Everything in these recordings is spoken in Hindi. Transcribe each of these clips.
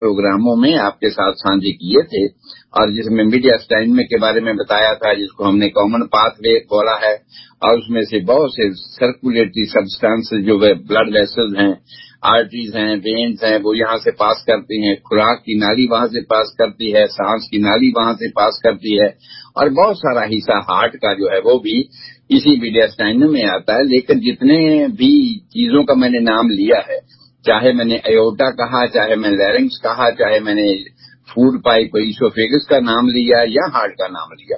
प्रोग्रामों में आपके साथ साझे किए थे, और जिसमें मीडियास्टाइन के बारे में बताया था, जिसको हमने कॉमन पाथवे बोला है, और उसमें से बहुत से सर्कुलेटरी सब्सटेंस जो ब्लड वेसल्स हैं, आर्टरीज हैं, वेन्स हैं, वो यहाँ से पास करती हैं, खुराक की नाली वहां से पास करती है, सांस की नाली वहां से पास करती है, और बहुत सारा हिस्सा हार्ट का जो है वो भी इसी मीडियास्टाइन में आता है। लेकिन जितने भी चीजों का मैंने नाम लिया है, चाहे मैंने एयोर्टा कहा, चाहे मैं लैरिंक्स कहा, चाहे मैंने फूड पाइप ईसोफेगस का नाम लिया या हार्ट का नाम लिया,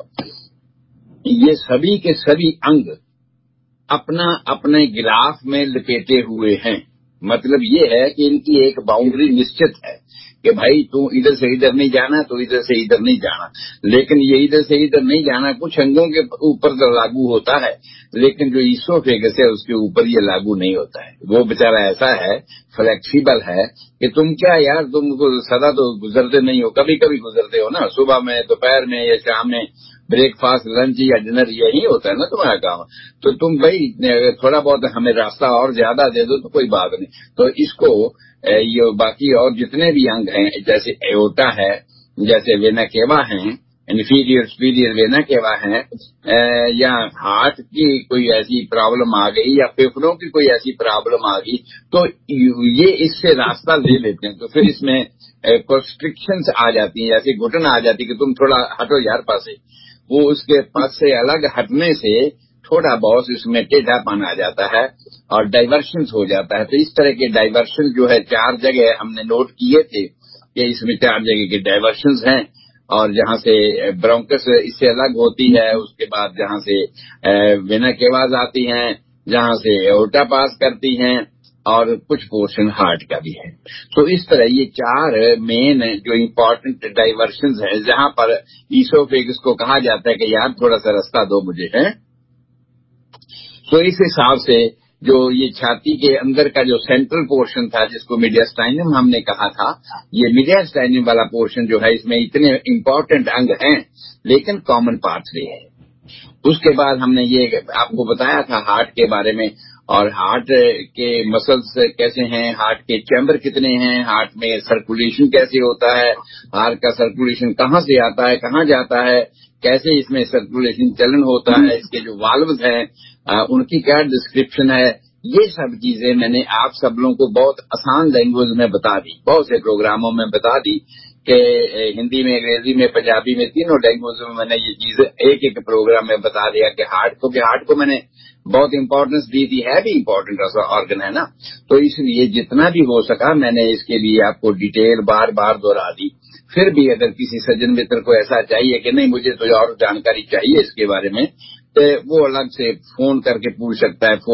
ये सभी के सभी अंग अपना अपने गिलाफ में लपेटे हुए हैं। मतलब ये है कि इनकी एक बाउंड्री निश्चित है कि भाई तू इधर से इधर नहीं जाना, तो इधर से इधर नहीं जाना। लेकिन ये इधर से इधर नहीं जाना कुछ अंगों के ऊपर तो लागू होता है, लेकिन जो ईसोफेगस है उसके ऊपर ये लागू नहीं होता है। वो बेचारा ऐसा है, फ्लेक्सिबल है कि तुम क्या यार, तुम सदा तो गुजरते नहीं हो, कभी कभी गुजरते हो ना, सुबह में, दोपहर में या शाम में, ब्रेकफास्ट, लंच या डिनर, यही होता है ना तुम्हारा काम। तो तुम भाई थोड़ा बहुत हमें रास्ता और ज्यादा दे दो तो कोई बात नहीं। तो इसको ये बाकी और जितने भी अंग हैं, जैसे एओर्टा है, जैसे वेना केवा है, इन्फीरियर सुपीरियर वेना केवा है, या हार्ट की कोई ऐसी प्रॉब्लम आ गई या फेफड़ों की कोई ऐसी प्रॉब्लम आ गई, तो ये इससे रास्ता ले लेते हैं। तो फिर इसमें कॉन्स्ट्रिक्शंस आ जाती हैं, जैसे घुटन आ जाती है कि तुम थोड़ा हटो यार पास से, वो उसके पास से अलग हटने से थोड़ा बहुत इसमें टेढ़ापन आ जाता है और डाइवर्शन हो जाता है। तो इस तरह के डाइवर्शन जो है 4 जगह हमने नोट किए थे कि इसमें 4 जगह के डाइवर्शन हैं, और जहां से ब्रोंकस इससे अलग होती है, उसके बाद जहां से वेना केवाज आती हैं, जहां से एओर्टा पास करती हैं, और कुछ पोर्शन हार्ट का भी है। तो इस तरह ये 4 मेन जो इम्पोर्टेंट डाइवर्शन है, जहां पर ईसोफेगस को कहा जाता है कि यार थोड़ा सा रास्ता दो मुझे, है। तो इस हिसाब से जो ये छाती के अंदर का जो सेंट्रल पोर्शन था, जिसको मीडियास्टाइनम हमने कहा था, ये मीडियास्टाइनम वाला पोर्शन जो है, इसमें इतने इम्पोर्टेंट अंग हैं लेकिन कॉमन पाथवे है। उसके बाद हमने ये आपको बताया था हार्ट के बारे में, और हार्ट के मसल्स कैसे हैं, हार्ट के चैम्बर कितने हैं, हार्ट में सर्कुलेशन कैसे होता है, हार्ट का सर्कुलेशन कहाँ से आता है, कहाँ जाता है, कैसे इसमें सर्कुलेशन चलन होता है, इसके जो वाल्व्स हैं उनकी क्या डिस्क्रिप्शन है। ये सब चीजें मैंने आप सब लोगों को बहुत आसान लैंग्वेज में बता दी, बहुत से प्रोग्रामों में बता दी कि हिंदी में, अंग्रेजी में, पंजाबी में, तीनों लैंग्वेज में मैंने ये चीज एक एक प्रोग्राम में बता दिया कि हार्ट को मैंने बहुत इंपॉर्टेंस दी थी, है भी इम्पोर्टेंट ऑर्गन है ना। तो इसलिए जितना भी हो सका मैंने इसके लिए आपको डिटेल बार बार दोहरा दी। फिर भी अगर किसी सज्जन मित्र को ऐसा चाहिए कि नहीं मुझे तो और जानकारी चाहिए इसके बारे में, तो वो अलग से फोन करके पूछ सकता है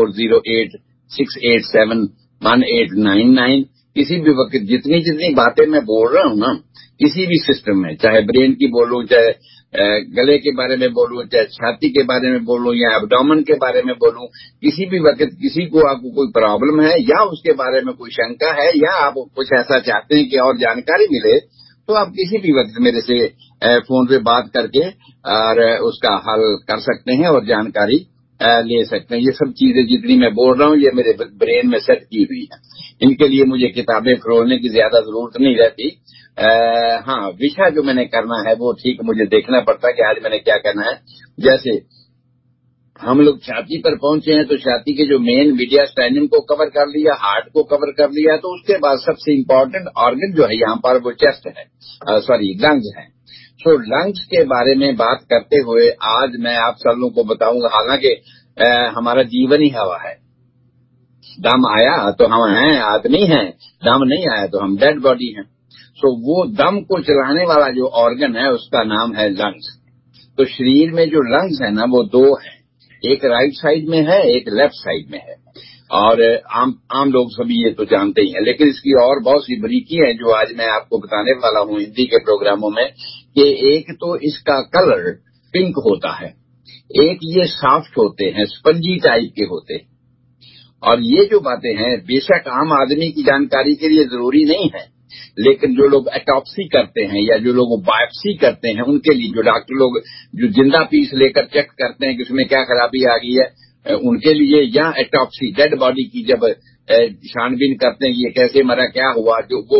4086871899। किसी भी वक्त जितनी जितनी बातें मैं बोल रहा हूँ ना, किसी भी सिस्टम में, चाहे ब्रेन की बोलूं, चाहे गले के बारे में बोलूं, चाहे छाती के बारे में बोलूं, या एब्डोमेन के बारे में बोलूं, किसी भी वक्त किसी को आपको कोई प्रॉब्लम है या उसके बारे में कोई शंका है, या आप कुछ ऐसा चाहते हैं कि और जानकारी मिले, तो आप किसी भी वक्त मेरे से फोन पे बात करके और उसका हल कर सकते हैं और जानकारी ले सकते हैं। ये सब चीजें जितनी मैं बोल रहा हूँ ये मेरे ब्रेन में सेट की हुई है, इनके लिए मुझे किताबें फरोलने की ज्यादा जरूरत नहीं रहती। हाँ, विषय जो मैंने करना है वो ठीक मुझे देखना पड़ता है कि आज मैंने क्या करना है। जैसे हम लोग छाती पर पहुंचे हैं तो छाती के जो मेन मीडियास्टाइनम को कवर कर लिया, हार्ट को कवर कर लिया, तो उसके बाद सबसे इम्पोर्टेंट ऑर्गन जो है यहाँ पर वो चेस्ट है, सॉरी लंग्स है। तो लंग्स के बारे में बात करते हुए आज मैं आप सब लोगों को बताऊंगा, हालांकि हमारा जीवन ही हवा है, दम आया तो हम हैं, आदमी हैं, दम नहीं आया तो हम डेड बॉडी हैं। तो वो दम को चलाने वाला जो ऑर्गन है उसका नाम है लंग्स। तो शरीर में जो लंग्स है ना वो 2 है, एक राइट साइड में है, एक लेफ्ट साइड में है, और आम लोग सभी ये तो जानते ही हैं, लेकिन इसकी और बहुत सी बारीकी है जो आज मैं आपको बताने वाला हूँ हिंदी के प्रोग्रामों में। कि एक तो इसका कलर पिंक होता है, एक ये सॉफ्ट होते हैं, स्पंजी टाइप के होते हैं। और ये जो बातें हैं बेशक आम आदमी की जानकारी के लिए जरूरी नहीं है, लेकिन जो लोग एटॉप्सी करते हैं या जो लोग बायोप्सी करते हैं उनके लिए, जो डॉक्टर लोग जो जिंदा पीस लेकर चेक करते हैं कि उसमें क्या खराबी आ गई है, उनके लिए, या एटॉप्सी डेड बॉडी की जब छानबीन करते हैं ये कैसे मरा, क्या हुआ, जो वो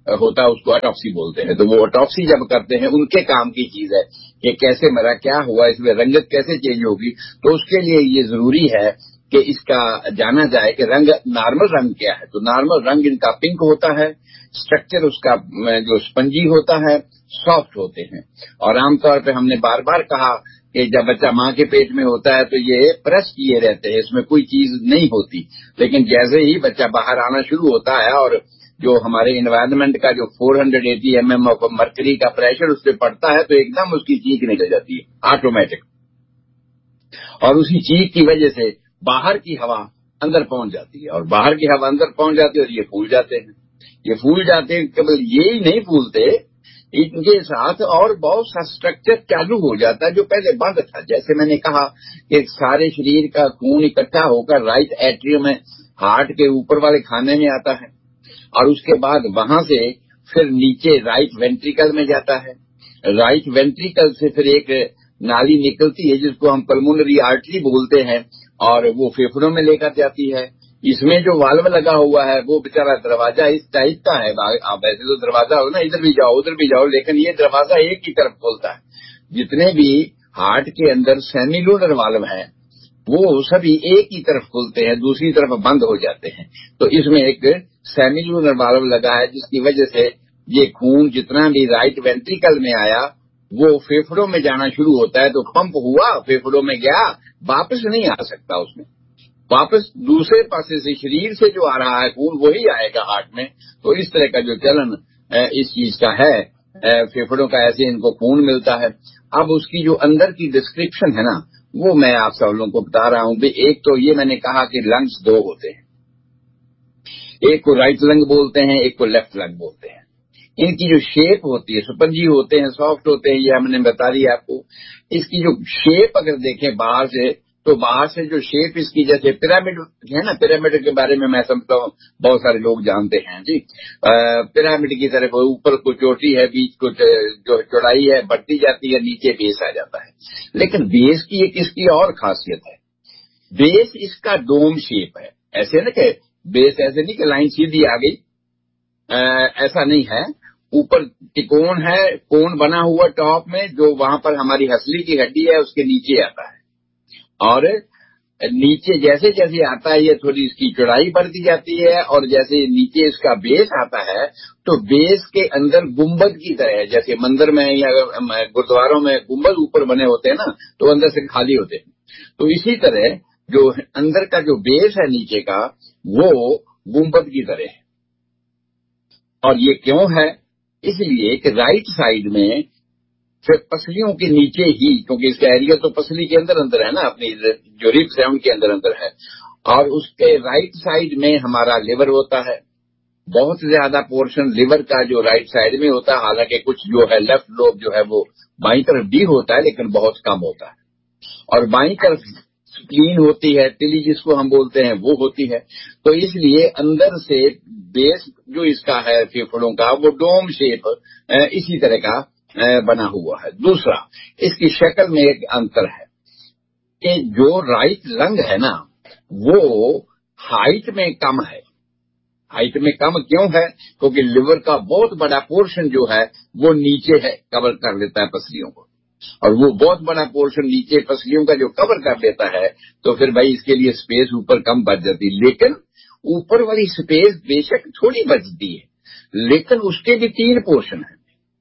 होता है उसको ऑटोप्सी बोलते हैं। तो वो ऑटोप्सी जब करते हैं उनके काम की चीज है कि कैसे मरा, क्या हुआ, इसमें रंगत कैसे चेंज होगी। तो उसके लिए ये जरूरी है कि इसका जाना जाए कि रंग, नॉर्मल रंग क्या है। तो नॉर्मल रंग इनका पिंक होता है, स्ट्रक्चर उसका जो स्पंजी होता है, सॉफ्ट होते हैं। और आमतौर पे हमने बार बार कहा कि जब बच्चा माँ के पेट में होता है तो ये प्रेस किए रहते हैं, इसमें कोई चीज नहीं होती। लेकिन जैसे ही बच्चा बाहर आना शुरू होता है और जो हमारे एनवायरनमेंट का जो 480 mm ऑफ मर्करी का प्रेशर उस पर पड़ता है तो एकदम उसकी चीख निकल जाती है ऑटोमेटिक। और उसी चीख की वजह से बाहर की हवा अंदर पहुंच जाती है, और बाहर की हवा अंदर पहुंच जाती है और ये फूल जाते हैं। ये फूल जाते हैं, केवल ये ही नहीं फूलते, इनके साथ और बहुत सा स्ट्रक्चर चालू हो जाता है जो पहले बंद था। जैसे मैंने कहा कि सारे शरीर का खून इकट्ठा होकर राइट एट्रियम में, हार्ट के ऊपर वाले खाने में आता है, और उसके बाद वहां से फिर नीचे राइट वेंट्रिकल में जाता है। राइट वेंट्रिकल से फिर एक नाली निकलती है जिसको हम पल्मोनरी आर्टरी बोलते हैं, और वो फेफड़ों में लेकर जाती है। इसमें जो वाल्व लगा हुआ है वो बेचारा दरवाजा इस टाइप का है। आप ऐसे तो दरवाजा हो ना, इधर भी जाओ उधर भी जाओ, लेकिन ये दरवाजा एक ही तरफ खोलता है। जितने भी हार्ट के अंदर सेमिलुनर वाल्व है वो सभी एक ही तरफ खुलते हैं, दूसरी तरफ बंद हो जाते हैं। तो इसमें एक सेमिलुनर वाल्व लगा है जिसकी वजह से ये खून जितना भी राइट वेंट्रिकल में आया वो फेफड़ों में जाना शुरू होता है। तो पंप हुआ, फेफड़ों में गया, वापस नहीं आ सकता उसमें, वापस दूसरे पासे से शरीर से जो आ रहा है खून वही आएगा हार्ट में। तो इस तरह का जो चलन इस चीज का है, फेफड़ों का, ऐसे इनको खून मिलता है। अब उसकी जो अंदर की डिस्क्रिप्शन है ना, वो मैं आप सब लोगों को बता रहा हूं। एक तो ये मैंने कहा कि लंग्स दो होते हैं, एक को राइट लंग बोलते हैं, एक को लेफ्ट लंग बोलते हैं। इनकी जो शेप होती है, स्पंजी होते हैं, सॉफ्ट होते हैं, ये हमने बता दिया आपको। इसकी जो शेप अगर देखें बाहर से, तो बाहर से जो शेप इसकी, जैसे पिरामिड है ना, पिरामिड के बारे में मैं समझता हूँ बहुत सारे लोग जानते हैं जी। पिरामिड की तरफ ऊपर को चोटी है, बीच को जो चौड़ाई है बढ़ती जाती है, नीचे बेस आ जाता है। लेकिन बेस की एक इसकी और खासियत है, बेस इसका डोम शेप है। ऐसे ना कि बेस ऐसे नहीं कि लाइन सीधी आ गई, ऐसा नहीं है। ऊपर तिकोण है, कोण बना हुआ टॉप में, जो वहां पर हमारी हसली की हड्डी है उसके नीचे आता है। और नीचे जैसे जैसे आता है ये थोड़ी इसकी चौड़ाई बढ़ती जाती है, और जैसे नीचे इसका बेस आता है तो बेस के अंदर गुंबद की तरह, जैसे मंदिर में या गुरुद्वारों में गुंबद ऊपर बने होते हैं ना, तो अंदर से खाली होते हैं। तो इसी तरह जो अंदर का जो बेस है नीचे का, वो गुंबद की तरह है। और ये क्यों है? इसलिए कि राइट साइड में फिर पसलियों के नीचे ही, क्योंकि इसका एरिया तो पसली के अंदर अंदर है ना, अपनी जो रिब्स है उनके अंदर अंदर है, और उसके राइट साइड में हमारा लिवर होता है। बहुत ज्यादा पोर्शन लिवर का जो राइट साइड में होता है, हालांकि कुछ जो है लेफ्ट लोब जो है वो बाईं तरफ भी होता है, लेकिन बहुत कम होता है। और बाईं तरफ स्प्लीन होती है, तिली जिसको हम बोलते हैं, वो होती है। तो इसलिए अंदर से बेस जो इसका है फेफड़ों का, वो डोम शेप इसी तरह का बना हुआ है। दूसरा, इसकी शक्ल में एक अंतर है कि जो राइट लंग है ना, वो हाइट में कम है। हाइट में कम क्यों है? क्योंकि लिवर का बहुत बड़ा पोर्शन जो है वो नीचे है, कवर कर लेता है पसलियों को, और वो बहुत बड़ा पोर्शन नीचे पसलियों का जो कवर कर लेता है, तो फिर भाई इसके लिए स्पेस ऊपर कम बच जाती है। लेकिन ऊपर वाली स्पेस बेशक थोड़ी बचती है, लेकिन उसके भी तीन पोर्शन है,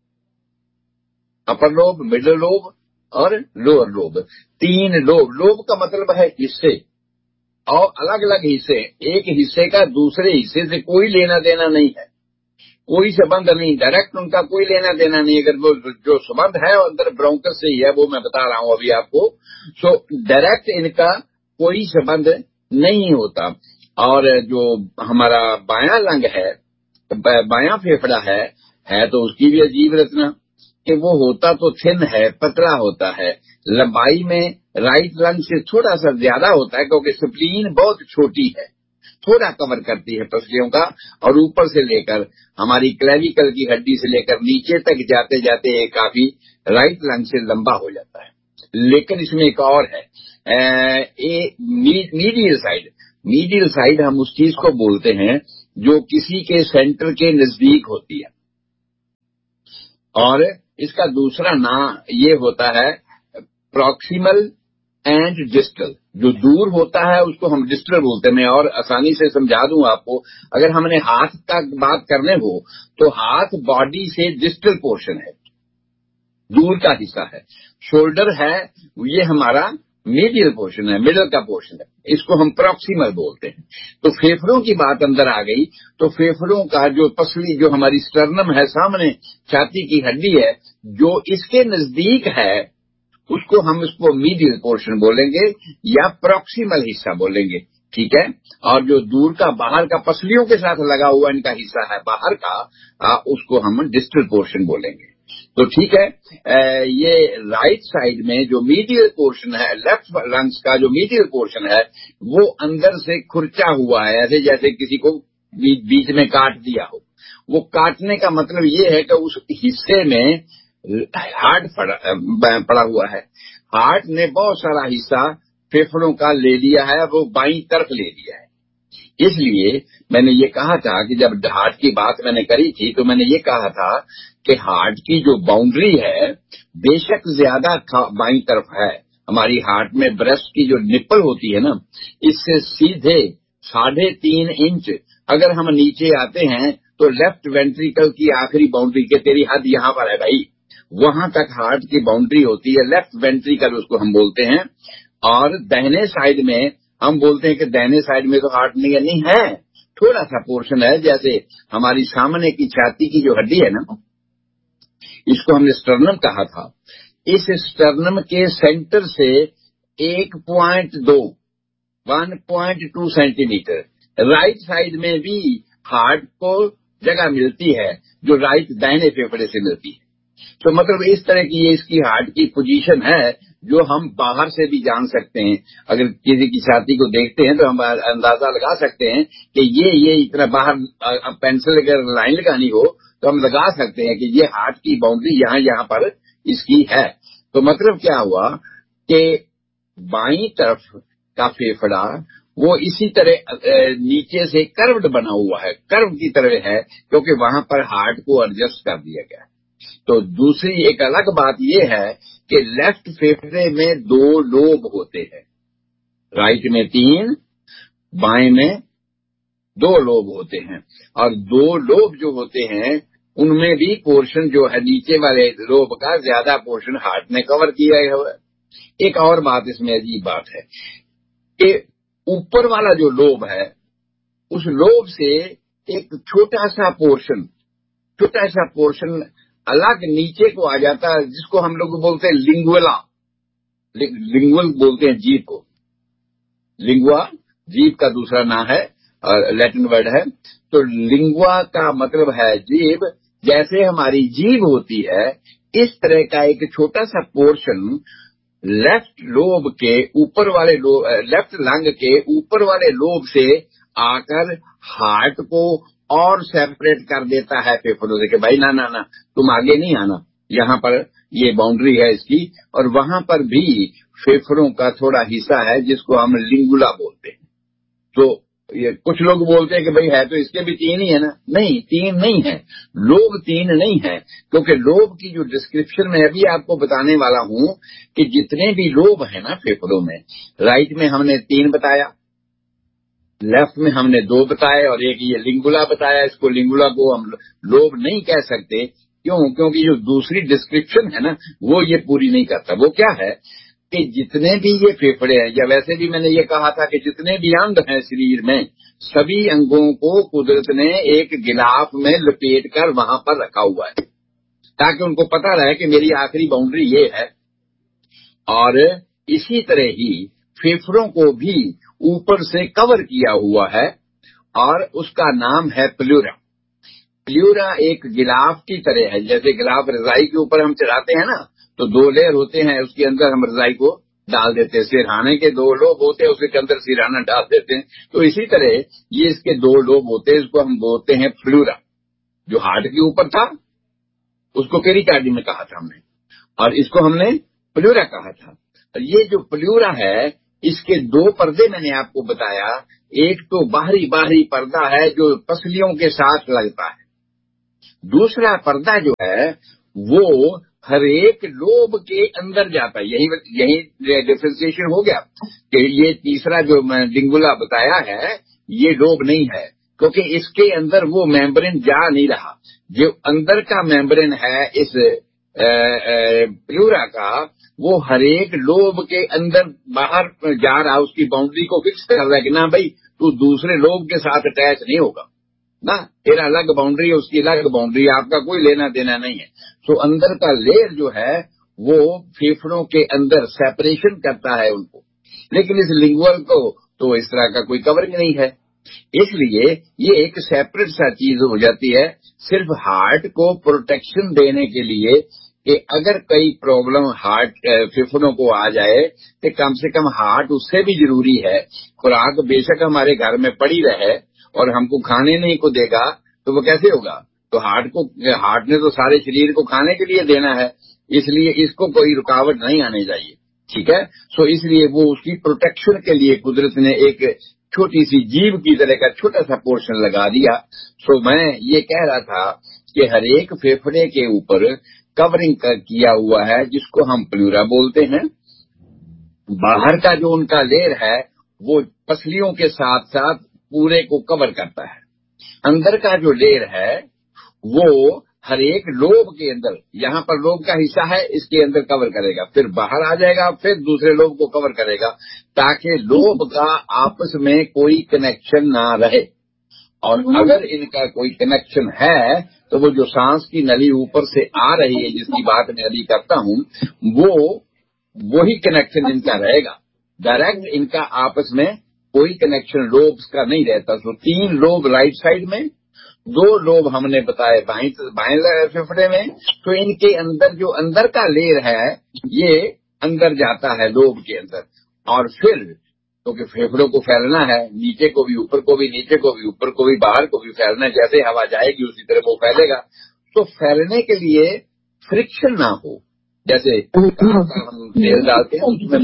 अपर लोब, मिडिल लोब और लोअर लोब। तीन लोब, लोब का मतलब है हिस्से, और अलग अलग हिस्से। एक हिस्से का दूसरे हिस्से से कोई लेना देना नहीं है, कोई संबंध नहीं, डायरेक्ट उनका कोई लेना देना नहीं। अगर वो जो संबंध है अंदर ब्रोंकस से ही है, वो मैं बता रहा हूं अभी आपको। सो डायरेक्ट इनका कोई संबंध नहीं होता। और जो हमारा बायां लंग है, बायां फेफड़ा है तो उसकी भी अजीब रचना कि वो होता तो थिन है, पतला होता है। लंबाई में राइट लंग से थोड़ा सा ज्यादा होता है, क्योंकि स्प्लीन बहुत छोटी है, थोड़ा कवर करती है पसलियों का, और ऊपर से लेकर हमारी क्लेविकल की हड्डी से लेकर नीचे तक जाते जाते ये काफी राइट लंग से लंबा हो जाता है। लेकिन इसमें एक और है, मीडियल साइड। मीडियल साइड हम उस चीज को बोलते हैं जो किसी के सेंटर के नजदीक होती है। और इसका दूसरा नाम ये होता है प्रॉक्सिमल एंड डिस्टल। जो दूर होता है उसको हम डिस्टल बोलते हैं। मैं और आसानी से समझा दूं आपको, अगर हमने हाथ का बात करने हो तो हाथ बॉडी से डिस्टल पोर्शन है, दूर का हिस्सा है। शोल्डर है, ये हमारा मीडियल पोर्शन है, मिडल का पोर्शन है, इसको हम प्रॉक्सिमल बोलते हैं। तो फेफड़ों की बात अंदर आ गई, तो फेफड़ों का जो पसली, जो हमारी स्टर्नम है, सामने छाती की हड्डी है, जो इसके नजदीक है, उसको हम इसको मीडियल पोर्शन बोलेंगे या प्रॉक्सिमल हिस्सा बोलेंगे, ठीक है। और जो दूर का, बाहर का, पसलियों के साथ लगा हुआ इनका हिस्सा है बाहर का, उसको हम डिस्टल पोर्शन बोलेंगे। तो ठीक है, ये राइट साइड में जो मीडियल पोर्शन है, लेफ्ट लंग्स का जो मीडियल पोर्शन है, वो अंदर से खुरचा हुआ है, ऐसे जैसे किसी को बीच में काट दिया हो। वो काटने का मतलब ये है कि उस हिस्से में हार्ट पड़ा हुआ है। हार्ट ने बहुत सारा हिस्सा फेफड़ों का ले लिया है, वो बाईं तरफ ले लिया है। इसलिए मैंने ये कहा था कि जब हार्ट की बात मैंने करी थी तो मैंने ये कहा था कि हार्ट की जो बाउंड्री है बेशक ज्यादा बाईं तरफ है। हमारी हार्ट में ब्रेस्ट की जो निप्पल होती है ना, इससे सीधे 3.5 इंच अगर हम नीचे आते हैं तो लेफ्ट वेंट्रिकल की आखिरी बाउंड्री के, तेरी हद यहाँ पर है भाई, वहां तक हार्ट की बाउंड्री होती है, लेफ्ट वेंट्रिकल उसको हम बोलते हैं। और दाहिने साइड में हम बोलते हैं कि दाहिने साइड में तो हार्ट नहीं है, थोड़ा सा पोर्शन है, जैसे हमारी सामने की छाती की जो हड्डी है ना, इसको हमने स्टर्नम कहा था। इस स्टर्नम के सेंटर से 1.2 सेंटीमीटर राइट साइड में भी हार्ट को जगह मिलती है, जो राइट दाहिने फेफड़े से मिलती है। तो मतलब इस तरह की ये इसकी हार्ट की पोजीशन है, जो हम बाहर से भी जान सकते हैं। अगर किसी की छाती को देखते हैं तो हम अंदाजा लगा सकते हैं कि ये इतना बाहर, पेंसिल अगर लाइन लगानी हो तो हम लगा सकते हैं कि ये हार्ट की बाउंड्री यहाँ पर इसकी है। तो मतलब क्या हुआ कि बाईं तरफ का फेफड़ा वो इसी तरह नीचे से कर्व्ड बना हुआ है, कर्व की तरह है, क्योंकि वहां पर हार्ट को एडजस्ट कर दिया गया है। तो दूसरी एक अलग बात यह है कि लेफ्ट फेफड़े में 2 लोब होते हैं, राइट में 3, बाएं में 2 लोब होते हैं। और 2 लोब जो होते हैं उनमें भी पोर्शन जो है नीचे वाले लोब का ज्यादा पोर्शन हार्ट ने कवर किया है। एक और बात इसमें अजीब बात है कि ऊपर वाला जो लोब है, उस लोब से एक छोटा सा पोर्शन अलग नीचे को आ जाता है, जिसको हम लोग बोलते हैं लिंगुअला। लिंगुअल बोलते हैं जीभ को, लिंगुआ जीभ का दूसरा नाम है और लैटिन वर्ड है। तो लिंगुआ का मतलब है जीभ। जैसे हमारी जीभ होती है, इस तरह का एक छोटा सा पोर्शन लेफ्ट लोब के ऊपर वाले लोब, लेफ्ट लंग के ऊपर वाले लोब से आकर हार्ट को और सेपरेट कर देता है फेफड़ों से कि भाई ना ना ना, तुम आगे नहीं आना, यहाँ पर ये बाउंड्री है इसकी। और वहां पर भी फेफड़ों का थोड़ा हिस्सा है जिसको हम लिंगुला बोलते हैं। तो ये कुछ लोग बोलते हैं कि भाई है तो इसके भी 3 ही है ना। नहीं, 3 नहीं है, लोब 3 नहीं है, क्योंकि लोब की जो डिस्क्रिप्शन मैं अभी आपको बताने वाला हूं कि जितने भी लोब है ना फेफड़ों में, राइट में हमने 3 बताया, लेफ्ट में हमने 2 बताए, और एक ये लिंगुला बताया। इसको लिंगुला को हम लोब नहीं कह सकते, क्योंकि जो दूसरी डिस्क्रिप्शन है ना, वो ये पूरी नहीं करता। वो क्या है कि जितने भी ये फेफड़े हैं, या वैसे भी मैंने ये कहा था कि जितने भी अंग हैं शरीर में, सभी अंगों को कुदरत ने एक गिलाफ में लपेट कर वहां पर रखा हुआ है, ताकि उनको पता रहे कि मेरी आखिरी बाउंड्री ये है। और इसी तरह ही फेफड़ों को भी ऊपर से कवर किया हुआ है, और उसका नाम है प्लूरा। प्लूरा एक गिलाफ की तरह है, जैसे गिलाफ रजाई के ऊपर हम चढ़ाते हैं ना, तो 2 लेयर होते हैं, उसके अंदर हम रजाई को डाल देते हैं। सिरहाने के 2 लोब होते हैं, उसके अंदर सिरहाना डाल देते हैं। तो इसी तरह ये इसके 2 लोब होते हैं, इसको हम बोलते हैं प्लूरा। जो हार्ट के ऊपर था उसको पेरिकार्डियम में कहा था हमने, और इसको हमने प्लूरा कहा था। और ये जो प्लूरा है, इसके 2 पर्दे मैंने आपको बताया। एक तो बाहरी पर्दा है जो पसलियों के साथ लगता है, दूसरा पर्दा जो है वो हर एक लोब के अंदर जाता है। यही डिफरेंशिएशन हो गया कि ये तीसरा जो मैं लिंगुला बताया है ये लोब नहीं है, क्योंकि इसके अंदर वो मेम्ब्रेन जा नहीं रहा। जो अंदर का मेम्ब्रेन है इस प्लूरा का, वो हर एक लोब के अंदर बाहर जा रहा, उसकी बाउंड्री को फिक्स कर रहा है कि ना भाई तू दूसरे लोब के साथ अटैच नहीं होगा ना, तेरा अलग बाउंड्री है, उसकी अलग बाउंड्री है, आपका कोई लेना देना नहीं है। तो अंदर का लेयर जो है वो फेफड़ों के अंदर सेपरेशन करता है उनको, लेकिन इस लिंगुअल को तो इस तरह का कोई कवरिंग नहीं है। इसलिए ये एक सेपरेट सा चीज हो जाती है, सिर्फ हार्ट को प्रोटेक्शन देने के लिए कि अगर कोई प्रॉब्लम हार्ट फेफड़ों को आ जाए तो कम से कम हार्ट उससे भी जरूरी है। खुराक बेशक हमारे घर में पड़ी रहे और हमको खाने नहीं को देगा तो वो कैसे होगा? तो हार्ट ने तो सारे शरीर को खाने के लिए देना है, इसलिए इसको कोई रुकावट नहीं आने चाहिए। ठीक है, सो इसलिए वो उसकी प्रोटेक्शन के लिए कुदरत ने एक छोटी सी जीव की तरह का छोटा सा पोर्शन लगा दिया। सो मैं ये कह रहा था कि हर एक फेफड़े के ऊपर कवरिंग किया हुआ है जिसको हम प्लूरा बोलते हैं। बाहर का जो उनका लेयर है वो पसलियों के साथ साथ पूरे को कवर करता है। अंदर का जो लेयर है वो हर एक लोब के अंदर, यहाँ पर लोब का हिस्सा है, इसके अंदर कवर करेगा, फिर बाहर आ जाएगा, फिर दूसरे लोब को कवर करेगा, ताकि लोब का आपस में कोई कनेक्शन ना रहे। और अगर इनका कोई कनेक्शन है तो वो जो सांस की नली ऊपर से आ रही है जिसकी बात मैं अभी करता हूँ, वही कनेक्शन इनका रहेगा। डायरेक्ट इनका आपस में कोई कनेक्शन लोब्स का नहीं रहता। तो 3 लोब राइट साइड में, 2 लोब हमने बताए बाएं फेफड़े में। तो इनके अंदर जो अंदर का लेयर है ये अंदर जाता है लोब के अंदर, और फिर क्योंकि फेफड़ों को फैलना है, नीचे को भी ऊपर को भी, नीचे को भी ऊपर को भी, बाहर को भी फैलना है, जैसे हवा जाएगी उसी तरह वो फैलेगा। तो फैलने के लिए फ्रिक्शन ना हो, जैसे हम तेल डालते हैं उसमें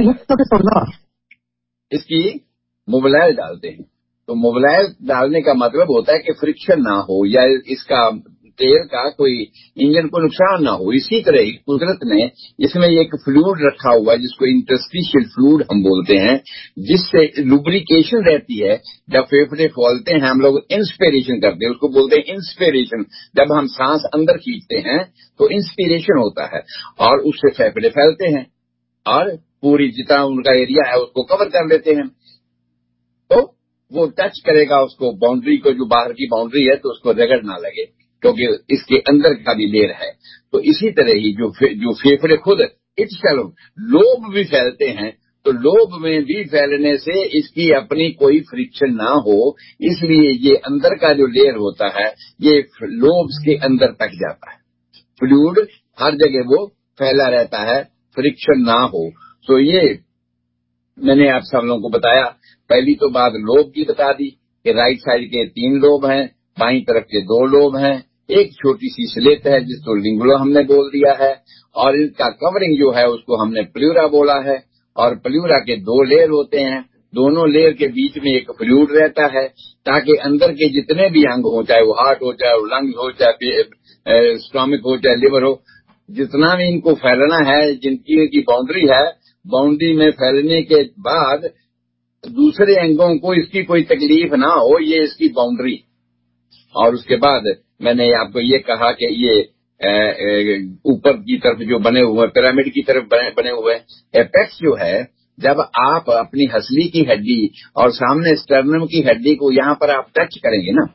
इसकी मोबिलाइज डालते हैं, तो मोबिलाइज डालने का मतलब होता है कि फ्रिक्शन ना हो या इसका तेल का कोई इंजन को नुकसान ना हो। इसी तरह ही कुदरत ने इसमें एक फ्लूइड रखा हुआ है जिसको इंटरस्टिशियल फ्लूइड हम बोलते हैं, जिससे लुब्रिकेशन रहती है। जब फेफड़े फैलते हैं हम लोग इंस्पिरेशन करते हैं, उसको बोलते हैं इंस्पिरेशन। जब हम सांस अंदर खींचते हैं तो इंस्पिरेशन होता है और उससे फेफड़े फैलते हैं और पूरी जितना उनका एरिया है उसको कवर कर लेते हैं। तो वो टच करेगा उसको, बाउंड्री को, जो बाहर की बाउंड्री है, तो उसको रगड़ ना लगे, क्योंकि इसके अंदर का भी लेयर है। तो इसी तरह ही जो फेफड़े खुद लोब भी फैलते हैं, तो लोब में भी फैलने से इसकी अपनी कोई फ्रिक्शन ना हो, इसलिए ये अंदर का जो लेयर होता है ये लोब्स के अंदर तक जाता है। फ्लूइड हर जगह वो फैला रहता है, फ्रिक्शन ना हो। तो ये मैंने आप सब लोगों को बताया। पहली तो बात लोब की बता दी कि राइट साइड के 3 लोब हैं, बाईं तरफ के 2 लोब हैं, एक छोटी सी स्लेट है जिसको लिंगुला हमने बोल दिया है, और इनका कवरिंग जो है उसको हमने प्लूरा बोला है। और प्लूरा के 2 लेयर होते हैं, दोनों लेयर के बीच में एक फ्लूइड रहता है, ताकि अंदर के जितने भी अंग हो, चाहे वो हार्ट हो, चाहे वो लंग्स हो, चाहे स्टोमिक हो, चाहे लिवर हो, जितना भी इनको फैलना है, जिनकी बाउंड्री है, बाउंड्री में फैलने के बाद दूसरे अंगों को इसकी कोई तकलीफ ना हो, ये इसकी बाउंड्री। और उसके बाद मैंने आपको ये कहा कि ये ऊपर की तरफ जो बने हुए पिरामिड की तरफ बने हुए एपेक्स जो है, जब आप अपनी हसली की हड्डी और सामने स्टर्नम की हड्डी को यहाँ पर आप टच करेंगे ना,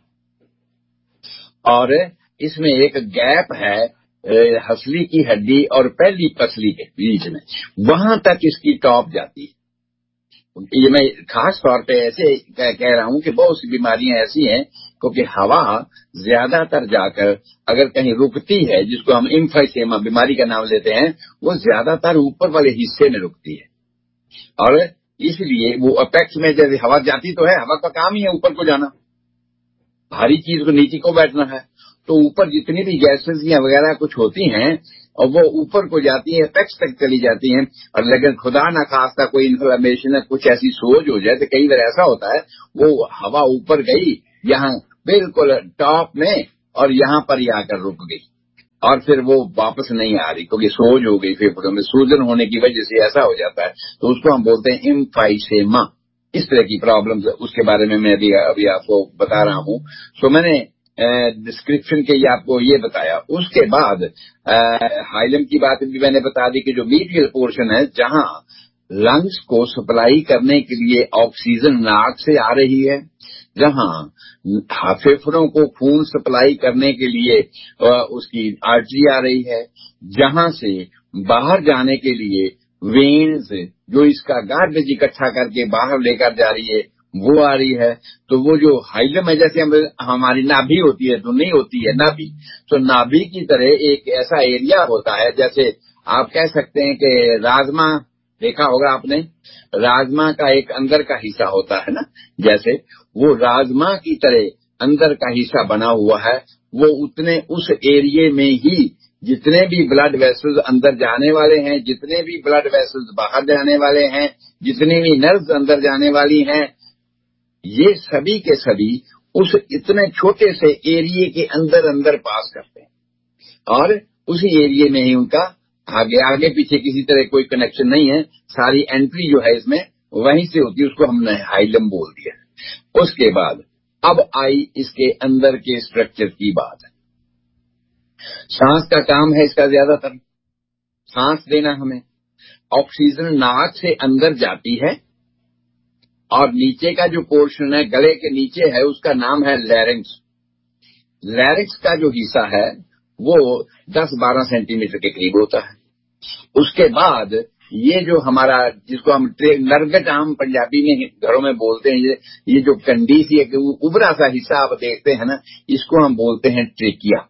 और इसमें एक गैप है हसली की हड्डी और पहली पसली के बीच में, वहां तक इसकी टॉप जाती है। ये मैं खास तौर पे ऐसे कह रहा हूं कि बहुत सी बीमारियां ऐसी हैं, क्योंकि हवा ज्यादातर जाकर अगर कहीं रुकती है, जिसको हम इम्फाइसेमा बीमारी का नाम लेते हैं, वो ज्यादातर ऊपर वाले हिस्से में रुकती है। और इसलिए वो अपेक्स में जैसे हवा जाती तो है, हवा का काम ही है ऊपर को जाना, भारी चीज को नीचे को बैठना है। तो ऊपर जितनी भी गैसेस या वगैरह कुछ होती हैं और वो ऊपर को जाती है, एपेक्स तक चली जाती हैं। और लेकिन खुदा ना खास्ता कोई इन्फ्लेमेशन है, कुछ ऐसी सोज हो जाए, तो कई बार ऐसा होता है वो हवा ऊपर गई यहाँ बिल्कुल टॉप में, और यहाँ पर ही आकर रुक गई और फिर वो वापस नहीं आ रही क्योंकि सोज हो गई, फेफड़ों में सूजन होने की वजह से ऐसा हो जाता है। तो उसको हम बोलते हैं एम्फाइसेमा। इस तरह की प्रॉब्लम, उसके बारे में मैं अभी आपको बता रहा हूँ। तो मैंने डिस्क्रिप्शन के लिए आपको ये बताया। उसके बाद हाइलम की बात भी मैंने बता दी कि जो मीडियल पोर्शन है, जहां लंग्स को सप्लाई करने के लिए ऑक्सीजन नाक से आ रही है, जहां फेफड़ों को खून सप्लाई करने के लिए उसकी आर्टरी आ रही है, जहां से बाहर जाने के लिए वेन्स जो इसका गार्बेज इकट्ठा करके बाहर लेकर जा रही है वो आ रही है। तो वो जो हाइलम है, जैसे हमारी नाभि होती है तो नहीं होती है नाभि, तो नाभि की तरह एक ऐसा एरिया होता है, जैसे आप कह सकते हैं कि राजमा देखा होगा आपने, राजमा का एक अंदर का हिस्सा होता है ना, जैसे वो राजमा की तरह अंदर का हिस्सा बना हुआ है। वो उतने उस एरिया में ही जितने भी ब्लड वेसल्स अंदर जाने वाले हैं, जितने भी ब्लड वेसल्स बाहर जाने वाले हैं, जितनी भी नर्व्स अंदर जाने वाली हैं, ये सभी के सभी उस इतने छोटे से एरिया के अंदर अंदर पास करते हैं और उसी एरिया में ही उनका आगे आगे पीछे किसी तरह कोई कनेक्शन नहीं है। सारी एंट्री जो है इसमें वहीं से होती है, उसको हमने हाइलम बोल दिया। उसके बाद अब आई इसके अंदर के स्ट्रक्चर की बात। सांस का काम है इसका, ज्यादातर सांस देना हमें। ऑक्सीजन नाक से अंदर जाती है और नीचे का जो पोर्शन है गले के नीचे है, उसका नाम है लैरिंक्स। लैरिंक्स का जो हिस्सा है वो 10-12 सेंटीमीटर के करीब होता है। उसके बाद ये जो हमारा, जिसको हम नरगट आम पंजाबी में घरों में बोलते हैं, ये जो कंडीसी है, उबरा सा हिस्सा आप देखते हैं ना, इसको हम बोलते हैं ट्रेकिया।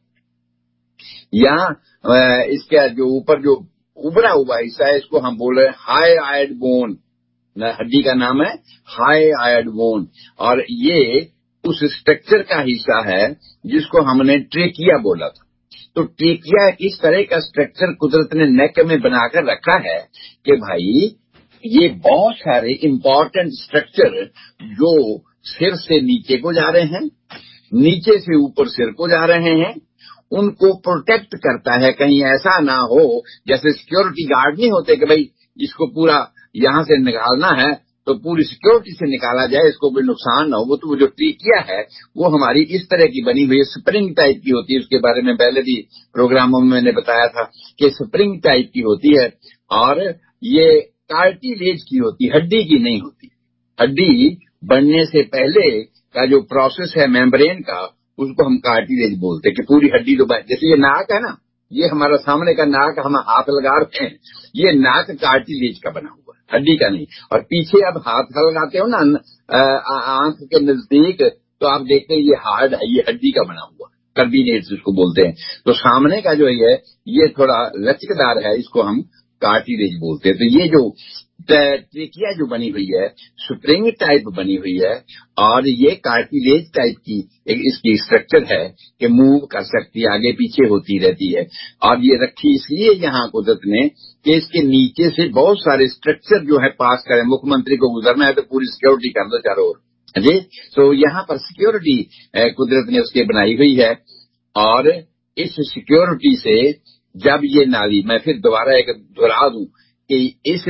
या इसका जो ऊपर जो उबरा हुआ हिस्सा है, इसको हम बोल रहे हैं हाई आयड बोन। हड्डी का नाम है हाई आयड बोन, और ये उस स्ट्रक्चर का हिस्सा है जिसको हमने ट्रेकिया बोला था। तो ट्रेकिया इस तरह का स्ट्रक्चर कुदरत ने नेक में बनाकर रखा है कि भाई ये बहुत सारे इंपॉर्टेंट स्ट्रक्चर जो सिर से नीचे को जा रहे हैं, नीचे से ऊपर सिर को जा रहे हैं, उनको प्रोटेक्ट करता है। कहीं ऐसा ना हो, जैसे सिक्योरिटी गार्ड नहीं होते कि भाई इसको पूरा यहां से निकालना है तो पूरी सिक्योरिटी से निकाला जाए, इसको कोई नुकसान ना हो। तो वो जो ट्रेकिया है वो हमारी इस तरह की बनी हुई स्प्रिंग टाइप की होती है। उसके बारे में पहले भी प्रोग्रामों में मैंने बताया था कि स्प्रिंग टाइप की होती है और ये कार्टिलेज की होती है, हड्डी की नहीं होती। हड्डी बनने से पहले का जो प्रोसेस है मेम्ब्रेन का, उसको हम कार्टिलेज बोलते हैं कि पूरी हड्डी तो जैसे ये नाक है ना, ये हमारा सामने का नाक हम हाथ लगा रहे हैं, ये नाक कार्टिलेज का बना हुआ है, हड्डी का नहीं। और पीछे अब हाथ लगाते हो ना आंख के नजदीक, तो आप देखते हैं ये हार्ड है, ये हड्डी का बना हुआ, कर्बिनेट्स उसको बोलते हैं। तो सामने का जो है ये थोड़ा लचकदार है, इसको हम कार्टिलेज बोलते हैं। तो ये जो ट्रेकिया जो बनी हुई है स्प्रिंग टाइप बनी हुई है और ये कार्टिलेज टाइप की एक इसकी स्ट्रक्चर है कि मूव कर सकती है, आगे पीछे होती रहती है। और ये रखी इसलिए यहाँ कुदरत ने कि इसके नीचे से बहुत सारे स्ट्रक्चर जो है पास करें। मुख्यमंत्री को गुजरना है तो पूरी सिक्योरिटी कर दो चारों ओर जी। तो यहाँ पर सिक्योरिटी कुदरत ने उसके बनाई हुई है और इस सिक्योरिटी से जब ये नाली, मैं फिर दोबारा एक दोहरा दूं कि इस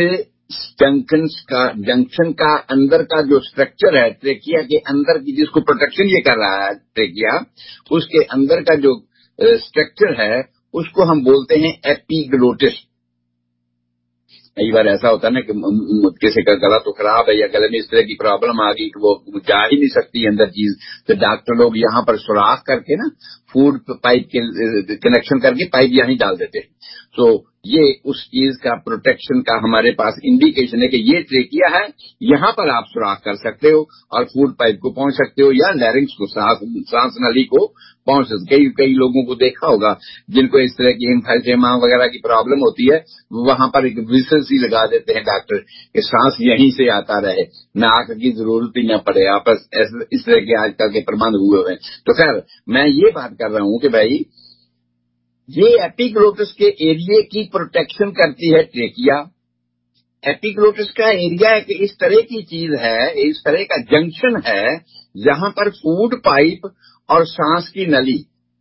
जंक्शन का अंदर का जो स्ट्रक्चर है ट्रेकिया के अंदर की, जिसको प्रोटेक्शन ये कर रहा है ट्रेकिया, उसके अंदर का जो स्ट्रक्चर है उसको हम बोलते हैं एपिग्लोटिस। कई बार ऐसा होता है ना कि किसी का गला तो खराब है या गले में इस तरह की प्रॉब्लम आ गई कि वो जा ही नहीं सकती अंदर चीज, तो डॉक्टर लोग यहाँ पर सुराख करके ना फूड पाइप के कनेक्शन करके पाइप यहीं डाल देते हैं। तो ये उस चीज का प्रोटेक्शन का हमारे पास इंडिकेशन है कि ये ट्रेकिया है, यहाँ पर आप सुराख कर सकते हो और फूड पाइप को पहुंच सकते हो या लैरिंक्स को, सांस नली को पहुंच सकते। कई लोगों को देखा होगा जिनको इस तरह की एम्फाइसेमा वगैरह की प्रॉब्लम होती है, वहां पर एक विसल सी लगा देते हैं डॉक्टर कि सांस यहीं से आता रहे, नाक की जरूरत ही न पड़े। आपस इस तरह के आजकल के प्रबंध हुए हैं। तो खैर मैं ये बात कर रहा हूं कि भाई ये एपिग्लोटिस के एरिया की प्रोटेक्शन करती है ट्रेकिया। एपिग्लोटिस का एरिया एक इस तरह की चीज है, इस तरह का जंक्शन है जहां पर फूड पाइप और सांस की नली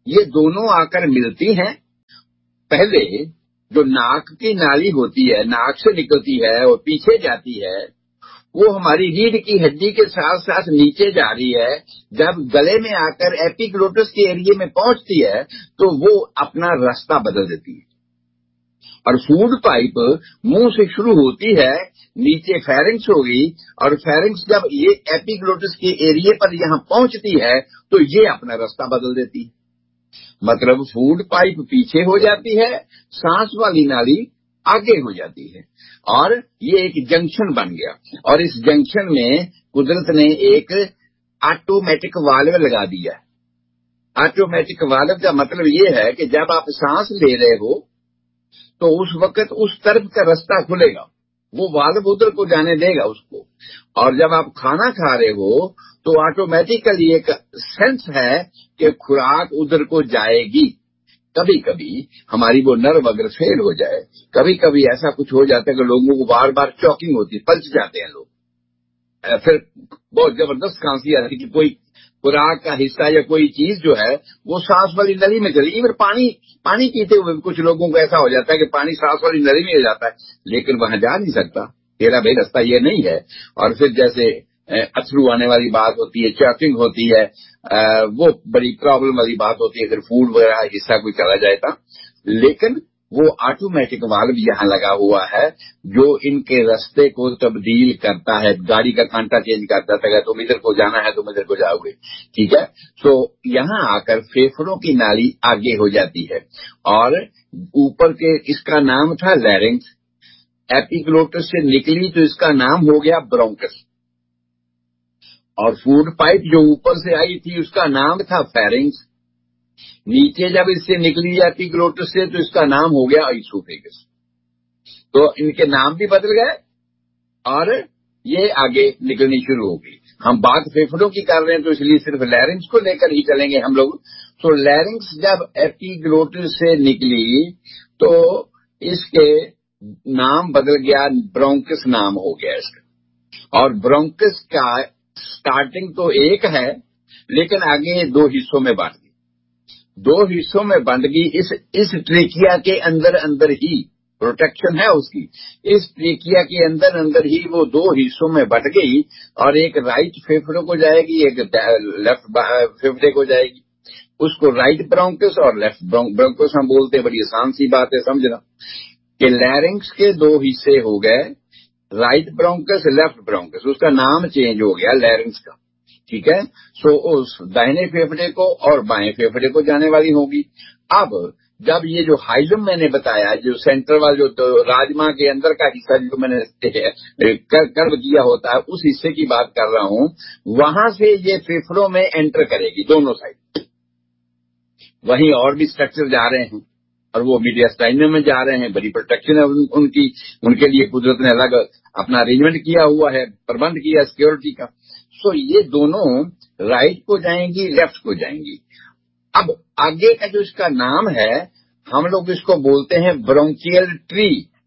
ये दोनों आकर मिलती हैं। पहले जो नाक की नाली होती है, नाक से निकलती है और पीछे जाती है, वो हमारी रीढ़ की हड्डी के साथ साथ नीचे जा रही है। जब गले में आकर एपिग्लोटिस के एरिया में पहुंचती है तो वो अपना रास्ता बदल देती है। और फूड पाइप मुंह से शुरू होती है, नीचे फेरिंक्स होगी, और फेरिंक्स जब ये एपिग्लोटिस के एरिया पर यहां पहुंचती है तो ये अपना रास्ता बदल देती है। मतलब फूड पाइप पीछे हो जाती है, सांस वाली नाली आगे हो जाती है, और ये एक जंक्शन बन गया। और इस जंक्शन में कुदरत ने एक ऑटोमेटिक वाल्व लगा दिया। ऑटोमेटिक वाल्व का मतलब ये है कि जब आप सांस ले रहे हो तो उस वक्त उस तरफ का रास्ता खुलेगा, वो वाल्व उधर को जाने देगा उसको। और जब आप खाना खा रहे हो तो ऑटोमेटिकली एक सेंस है कि खुराक उधर को जाएगी। कभी कभी हमारी वो नर्व अगर फेल हो जाए, कभी कभी ऐसा कुछ हो जाता है कि लोगों को बार बार चॉकिंग होती है, पलट जाते हैं लोग, फिर बहुत जबरदस्त खांसी आती है कि कोई खुराक का हिस्सा या कोई चीज जो है वो सांस वाली नली में चली। फिर पानी पीते हुए कुछ लोगों को ऐसा हो जाता है कि पानी सांस वाली नली में जाता है, लेकिन वहां जा नहीं सकता, तेरा भाई रास्ता ये नहीं है। और फिर जैसे अथरू आने वाली बात होती है, चॉकिंग होती है, वो बड़ी प्रॉब्लम वाली बात होती है अगर फूड वगैरह हिस्सा कोई चला जाए था। लेकिन वो ऑटोमेटिक वाल्व यहाँ लगा हुआ है जो इनके रास्ते को तब्दील करता है, गाड़ी का कांटा चेंज कर देता है। तुम इधर को जाना है तुम इधर को जाओगे, ठीक है। तो यहाँ आकर फेफड़ों की नाली आगे हो जाती है, और ऊपर के इसका नाम था लैरिंक्स, एपिग्लोटिस से निकली तो इसका नाम हो गया ब्रोंकस, और फूड पाइप जो ऊपर से आई थी उसका नाम था फेरिंग्स। नीचे जब इससे निकली एपिग्लोटिस से तो इसका नाम हो गया इसोफेगस। तो इनके नाम भी बदल गए और ये आगे निकलनी शुरू हो गई। हम बात फेफड़ों की कर रहे हैं तो इसलिए सिर्फ लैरिंक्स को लेकर ही चलेंगे हम लोग। तो लैरिंक्स जब एपिग्लोटिस से निकली तो इसके नाम बदल गया, ब्रोंकस नाम हो गया इसका। और ब्रोंकस का स्टार्टिंग तो एक है, लेकिन आगे दो हिस्सों में बांट गई, दो हिस्सों में बंट गई। इस ट्रेकिया के अंदर अंदर ही प्रोटेक्शन है उसकी, इस ट्रेकिया के अंदर अंदर ही वो दो हिस्सों में बंट गई, और एक राइट फेफड़े को जाएगी, एक लेफ्ट फेफड़े को जाएगी। उसको राइट ब्रोंकस और लेफ्ट ब्रोंकस हम बोलते हैं। बड़ी आसान सी बात है समझना कि लैरिंक्स के दो हिस्से हो गए, राइट ब्रोंकस लेफ्ट ब्रोंकस, उसका नाम चेंज हो गया लैरिंक्स का, ठीक है। सो उस दाहिने फेफड़े को और बाएं फेफड़े को जाने वाली होगी। अब जब ये जो हाइलम मैंने बताया, जो सेंटर वाला जो तो राजमा के अंदर का हिस्सा जो मैंने कर्व किया होता है, उस हिस्से की बात कर रहा हूं, वहां से ये फेफड़ों में एंटर करेगी दोनों साइड। वहीं और भी स्ट्रक्चर जा रहे हैं और वो मीडियास्टाइनम में जा रहे हैं, बड़ी प्रोटेक्शन है उनकी, उनके लिए कुदरत ने अलग अपना अरेंजमेंट किया हुआ है, प्रबंध किया सिक्योरिटी का। सो ये दोनों राइट को जाएंगी, लेफ्ट को जाएंगी। अब आगे का जो इसका नाम है, हम लोग इसको बोलते हैं ब्रोंकियल ट्री।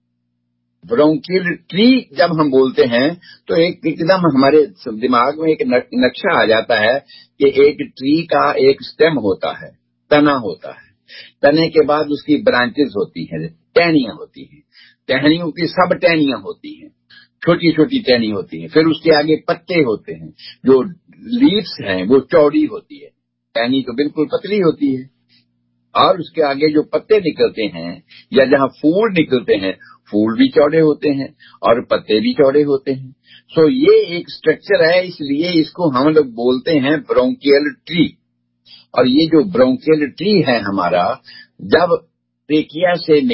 ब्रोंकियल ट्री जब हम बोलते हैं तो एक एकदम हमारे दिमाग में एक नक्शा आ जाता है कि एक ट्री का एक स्टेम होता है, तना होता है, तने के बाद उसकी ब्रांचेस होती हैं, टहनियां होती हैं, टहनियों की सब टहनियां होती हैं, छोटी छोटी टहनी होती हैं। फिर उसके आगे पत्ते होते हैं, जो लीव्स हैं वो चौड़ी होती है, टहनी तो बिल्कुल पतली होती है। और उसके आगे जो पत्ते निकलते हैं या जहां फूल निकलते हैं, फूल भी चौड़े होते हैं और पत्ते भी चौड़े होते हैं। सो ये एक स्ट्रक्चर है, इसलिए इसको हम लोग बोलते हैं ब्रोंकियल ट्री। और ये जो ब्रोंकियल ट्री है हमारा, जब ट्रेकिया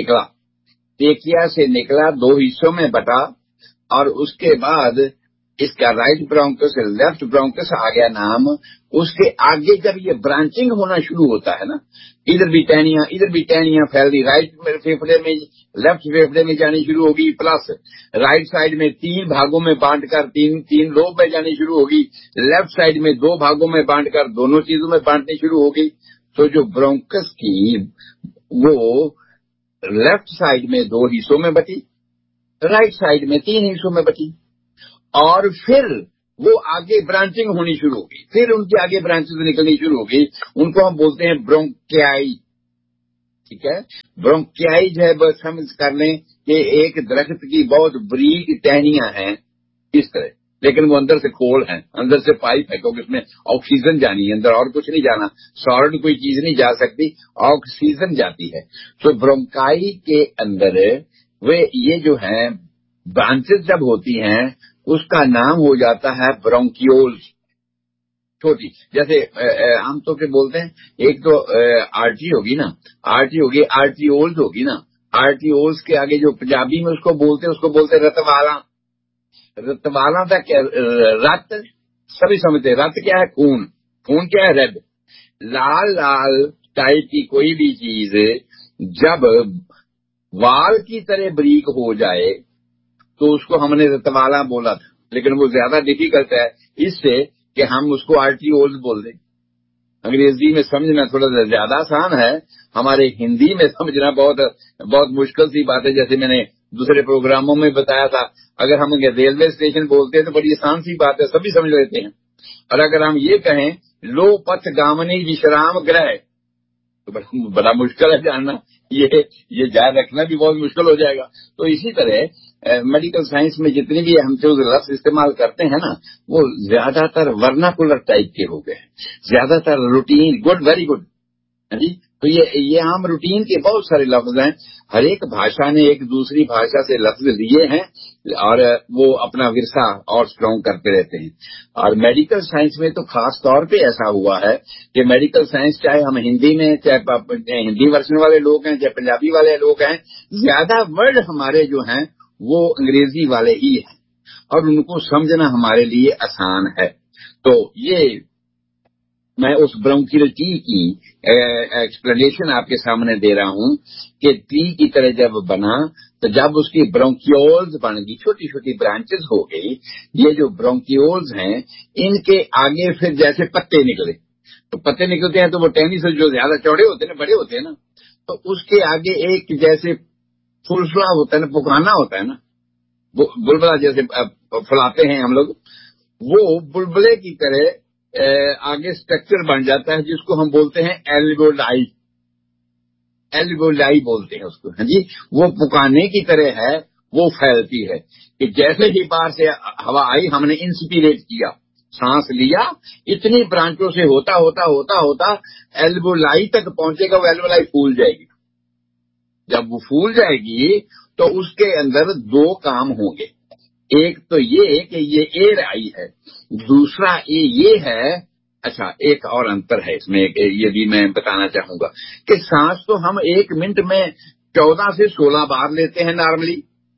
से निकला दो हिस्सों में बटा, और उसके बाद इसका राइट ब्रोंकस लेफ्ट ब्रोंकस आ गया नाम। उसके आगे जब ये ब्रांचिंग होना शुरू होता है ना, इधर भी टहनियां फैल रही, राइट फेफड़े में लेफ्ट फेफड़े में जानी शुरू होगी, प्लस राइट साइड में तीन भागों में बांटकर तीन लोब में जानी शुरू होगी, लेफ्ट साइड में दो भागों में बांटकर दोनों चीजों में बांटनी शुरू होगी। तो जो ब्रोंकस की वो लेफ्ट साइड में दो हिस्सों में बटी, राइट साइड में तीन हिस्सों में बटी, और फिर वो आगे ब्रांचिंग होनी शुरू होगी, फिर उनकी आगे ब्रांचेस निकलनी शुरू होगी, उनको हम बोलते हैं ब्रोंकियाई। ठीक है, ब्रोंकियाई जो है बस समझ कर लें कि एक दरख्त की बहुत बारीक टहनियां हैं इस तरह, लेकिन वो अंदर से खोल है, अंदर से पाइप है, क्योंकि उसमें ऑक्सीजन जानी है अंदर, और कुछ नहीं जाना, सॉलिड कोई चीज नहीं जा सकती, ऑक्सीजन जाती है। तो ब्रोंकाई के अंदर वे ये जो है ब्रांचेस जब होती हैं उसका नाम हो जाता है ब्रोंकियोल्स। छोटी, जैसे आमतौर पे बोलते हैं एक तो आर्टरी होगी ना, आर्टरी होगी, आर्ट्रियोल्स होगी ना, आर्ट्रियोल्स के आगे जो पंजाबी में उसको बोलते हैं रतवाला। रतवाला था क्या, रत सभी समझते, रत क्या है, खून, खून क्या है, रेड, लाल लाल टाइप की कोई भी चीज जब वाल की तरह बारीक हो जाए तो उसको हमने रतवाला बोला था, लेकिन वो ज्यादा डिफिकल्ट है इससे कि हम उसको आर्टियोल्स बोल दें। अंग्रेजी में समझना थोड़ा ज्यादा आसान है, हमारे हिंदी में समझना बहुत बहुत मुश्किल सी बात है। जैसे मैंने दूसरे प्रोग्रामों में बताया था, अगर हम रेलवे स्टेशन बोलते हैं तो बड़ी आसान सी बात है, सभी समझ लेते हैं। और अगर हम ये कहें लो पथ गामनी विश्राम गृह, तो बड़ा मुश्किल है जानना, ये जान रखना भी बहुत मुश्किल हो जाएगा। तो इसी तरह मेडिकल साइंस में जितने भी हम जो लफ्ज इस्तेमाल करते हैं ना, वो ज्यादातर वर्नाकुलर टाइप के हो गए, ज्यादातर रूटीन, गुड, वेरी गुड, है जी। तो ये आम रूटीन के बहुत सारे लफ्ज हैं, हर एक भाषा ने एक दूसरी भाषा से लफ्ज लिए हैं और वो अपना विरसा और स्ट्रॉन्ग करते रहते हैं। और मेडिकल साइंस में तो खास तौर पे ऐसा हुआ है कि मेडिकल साइंस, चाहे हम हिंदी में, चाहे हिंदी वर्जन वाले लोग हैं, चाहे पंजाबी वाले लोग हैं, ज्यादा वर्ड हमारे जो हैं वो अंग्रेजी वाले ही हैं और उनको समझना हमारे लिए आसान है। तो ये मैं उस ब्रोंकियल टी की एक्सप्लेनेशन आपके सामने दे रहा हूं कि टी की तरह जब बना तो जब उसकी ब्रोंकियोल्स बन गई, छोटी छोटी ब्रांचेस हो गई, ये जो ब्रोंकियोल्स हैं इनके आगे फिर जैसे पत्ते निकले, तो पत्ते निकलते हैं तो वो टहनी से जो ज्यादा चौड़े होते हैं ना, बड़े होते हैं ना, तो उसके आगे एक जैसे फुलफुला होता है ना, पुकाना होता है ना, बुलबुला जैसे फुलाते हैं हम लोग, वो बुलबुले की तरह आगे स्ट्रक्चर बन जाता है जिसको हम बोलते हैं एल्वेओलाई। एल्वेओलाई बोलते हैं उसको, हाँ जी। वो पुकाने की तरह है, वो फैलती है कि जैसे ही बाहर से हवा आई, हमने इंस्पिरेट किया, सांस लिया, इतनी ब्रांचों से होता होता होता होता एल्वेओलाई तक पहुंचेगा, वो एल्वेओलाई फूल जाएगी। जब वो फूल जाएगी तो उसके अंदर दो काम होंगे, एक तो ये कि ये एयर आई है, दूसरा ये है, अच्छा एक और अंतर है इसमें, ये भी मैं बताना चाहूंगा कि सांस तो हम 1 मिनट में 14 से 16 बार लेते हैं नॉर्मली,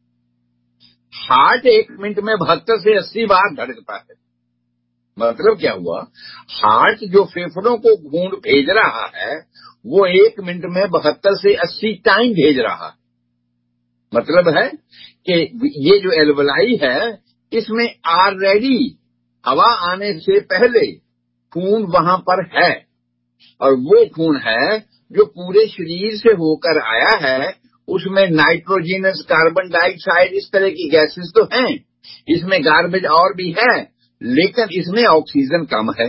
हार्ट 1 मिनट में 72 से 80 बार धड़कता है। मतलब क्या हुआ, हार्ट जो फेफड़ों को खून भेज रहा है वो 1 मिनट में 72 से 80 टाइम भेज रहा है। मतलब है कि ये जो एल्वेओलाई है इसमें ऑलरेडी हवा आने से पहले खून वहां पर है, और वो खून है जो पूरे शरीर से होकर आया है, उसमें नाइट्रोजनस, कार्बन डाइऑक्साइड, इस तरह की गैसेस तो हैं, इसमें गार्बेज और भी है, लेकिन इसमें ऑक्सीजन कम है।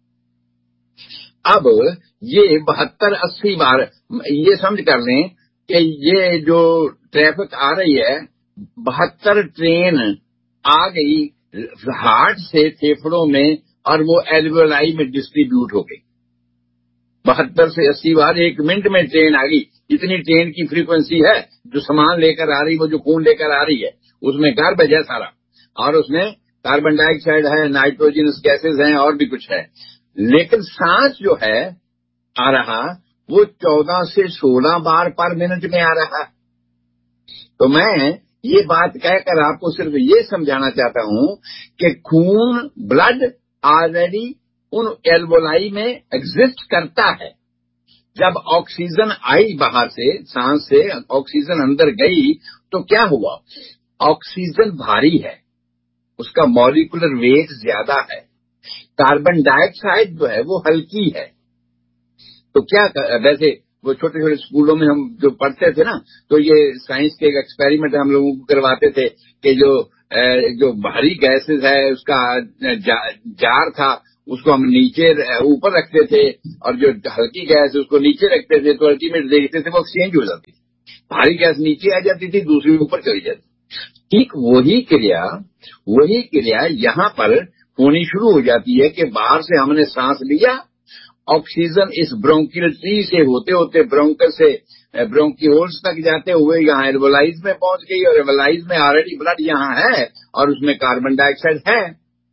अब ये 72-80 बार, ये समझ कर लें कि ये जो ट्रैफिक आ रही है, 72 ट्रेन आ गई हार्ट से फेफड़ों में और वो एल्वेओलाई में डिस्ट्रीब्यूट हो गई। 72 से 80 बार 1 मिनट में ट्रेन आ गई, इतनी ट्रेन की फ्रीक्वेंसी है, जो सामान लेकर आ रही, वो जो खून लेकर आ रही है, उसमें गार्बेज है सारा, और उसमें कार्बन डाइऑक्साइड है, नाइट्रोजन गैसेज हैं और भी कुछ है, लेकिन सांस जो है आ रहा वो 14 से 16 बार पर मिनट में आ रहा। तो मैं ये बात कहकर आपको सिर्फ ये समझाना चाहता हूं कि खून, ब्लड ऑलरेडी उन एल्वेओलाई में एग्जिस्ट करता है। जब ऑक्सीजन आई बाहर से, सांस से ऑक्सीजन अंदर गई तो क्या हुआ, ऑक्सीजन भारी है, उसका मॉलिक्यूलर वेट ज्यादा है, कार्बन डाइऑक्साइड जो है वो हल्की है। तो क्या वैसे वो छोटे छोटे स्कूलों में हम जो पढ़ते थे ना, तो ये साइंस के एक एक्सपेरिमेंट हम लोगों को करवाते थे कि जो भारी गैसेस है उसका जार था, उसको हम नीचे ऊपर रखते थे, और जो हल्की गैस है उसको नीचे रखते थे, तो अल्टीमेट देखते थे वो एक्सचेंज हो जाती थी। भारी गैस नीचे आ जाती थी, दूसरी ऊपर चली जाती। ठीक वही क्रिया यहाँ पर होनी शुरू हो जाती है कि बाहर से हमने सांस लिया, ऑक्सीजन इस ब्रोंकियल ट्री से होते होते ब्रोंकस से ब्रोंकियोल्स तक जाते हुए यहाँ एल्वोलाइज में पहुंच गई, और एल्वोलाइज में ऑलरेडी ब्लड यहाँ है और उसमें कार्बन डाइऑक्साइड है।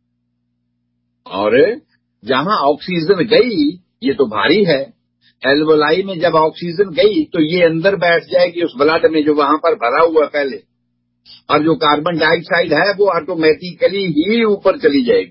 और जहां ऑक्सीजन गई, ये तो भारी है, एल्वोलाई में जब ऑक्सीजन गई तो ये अंदर बैठ जाएगी उस ब्लड में जो वहां पर भरा हुआ पहले, और जो कार्बन डाइऑक्साइड है वो ऑटोमेटिकली ही ऊपर चली जाएगी।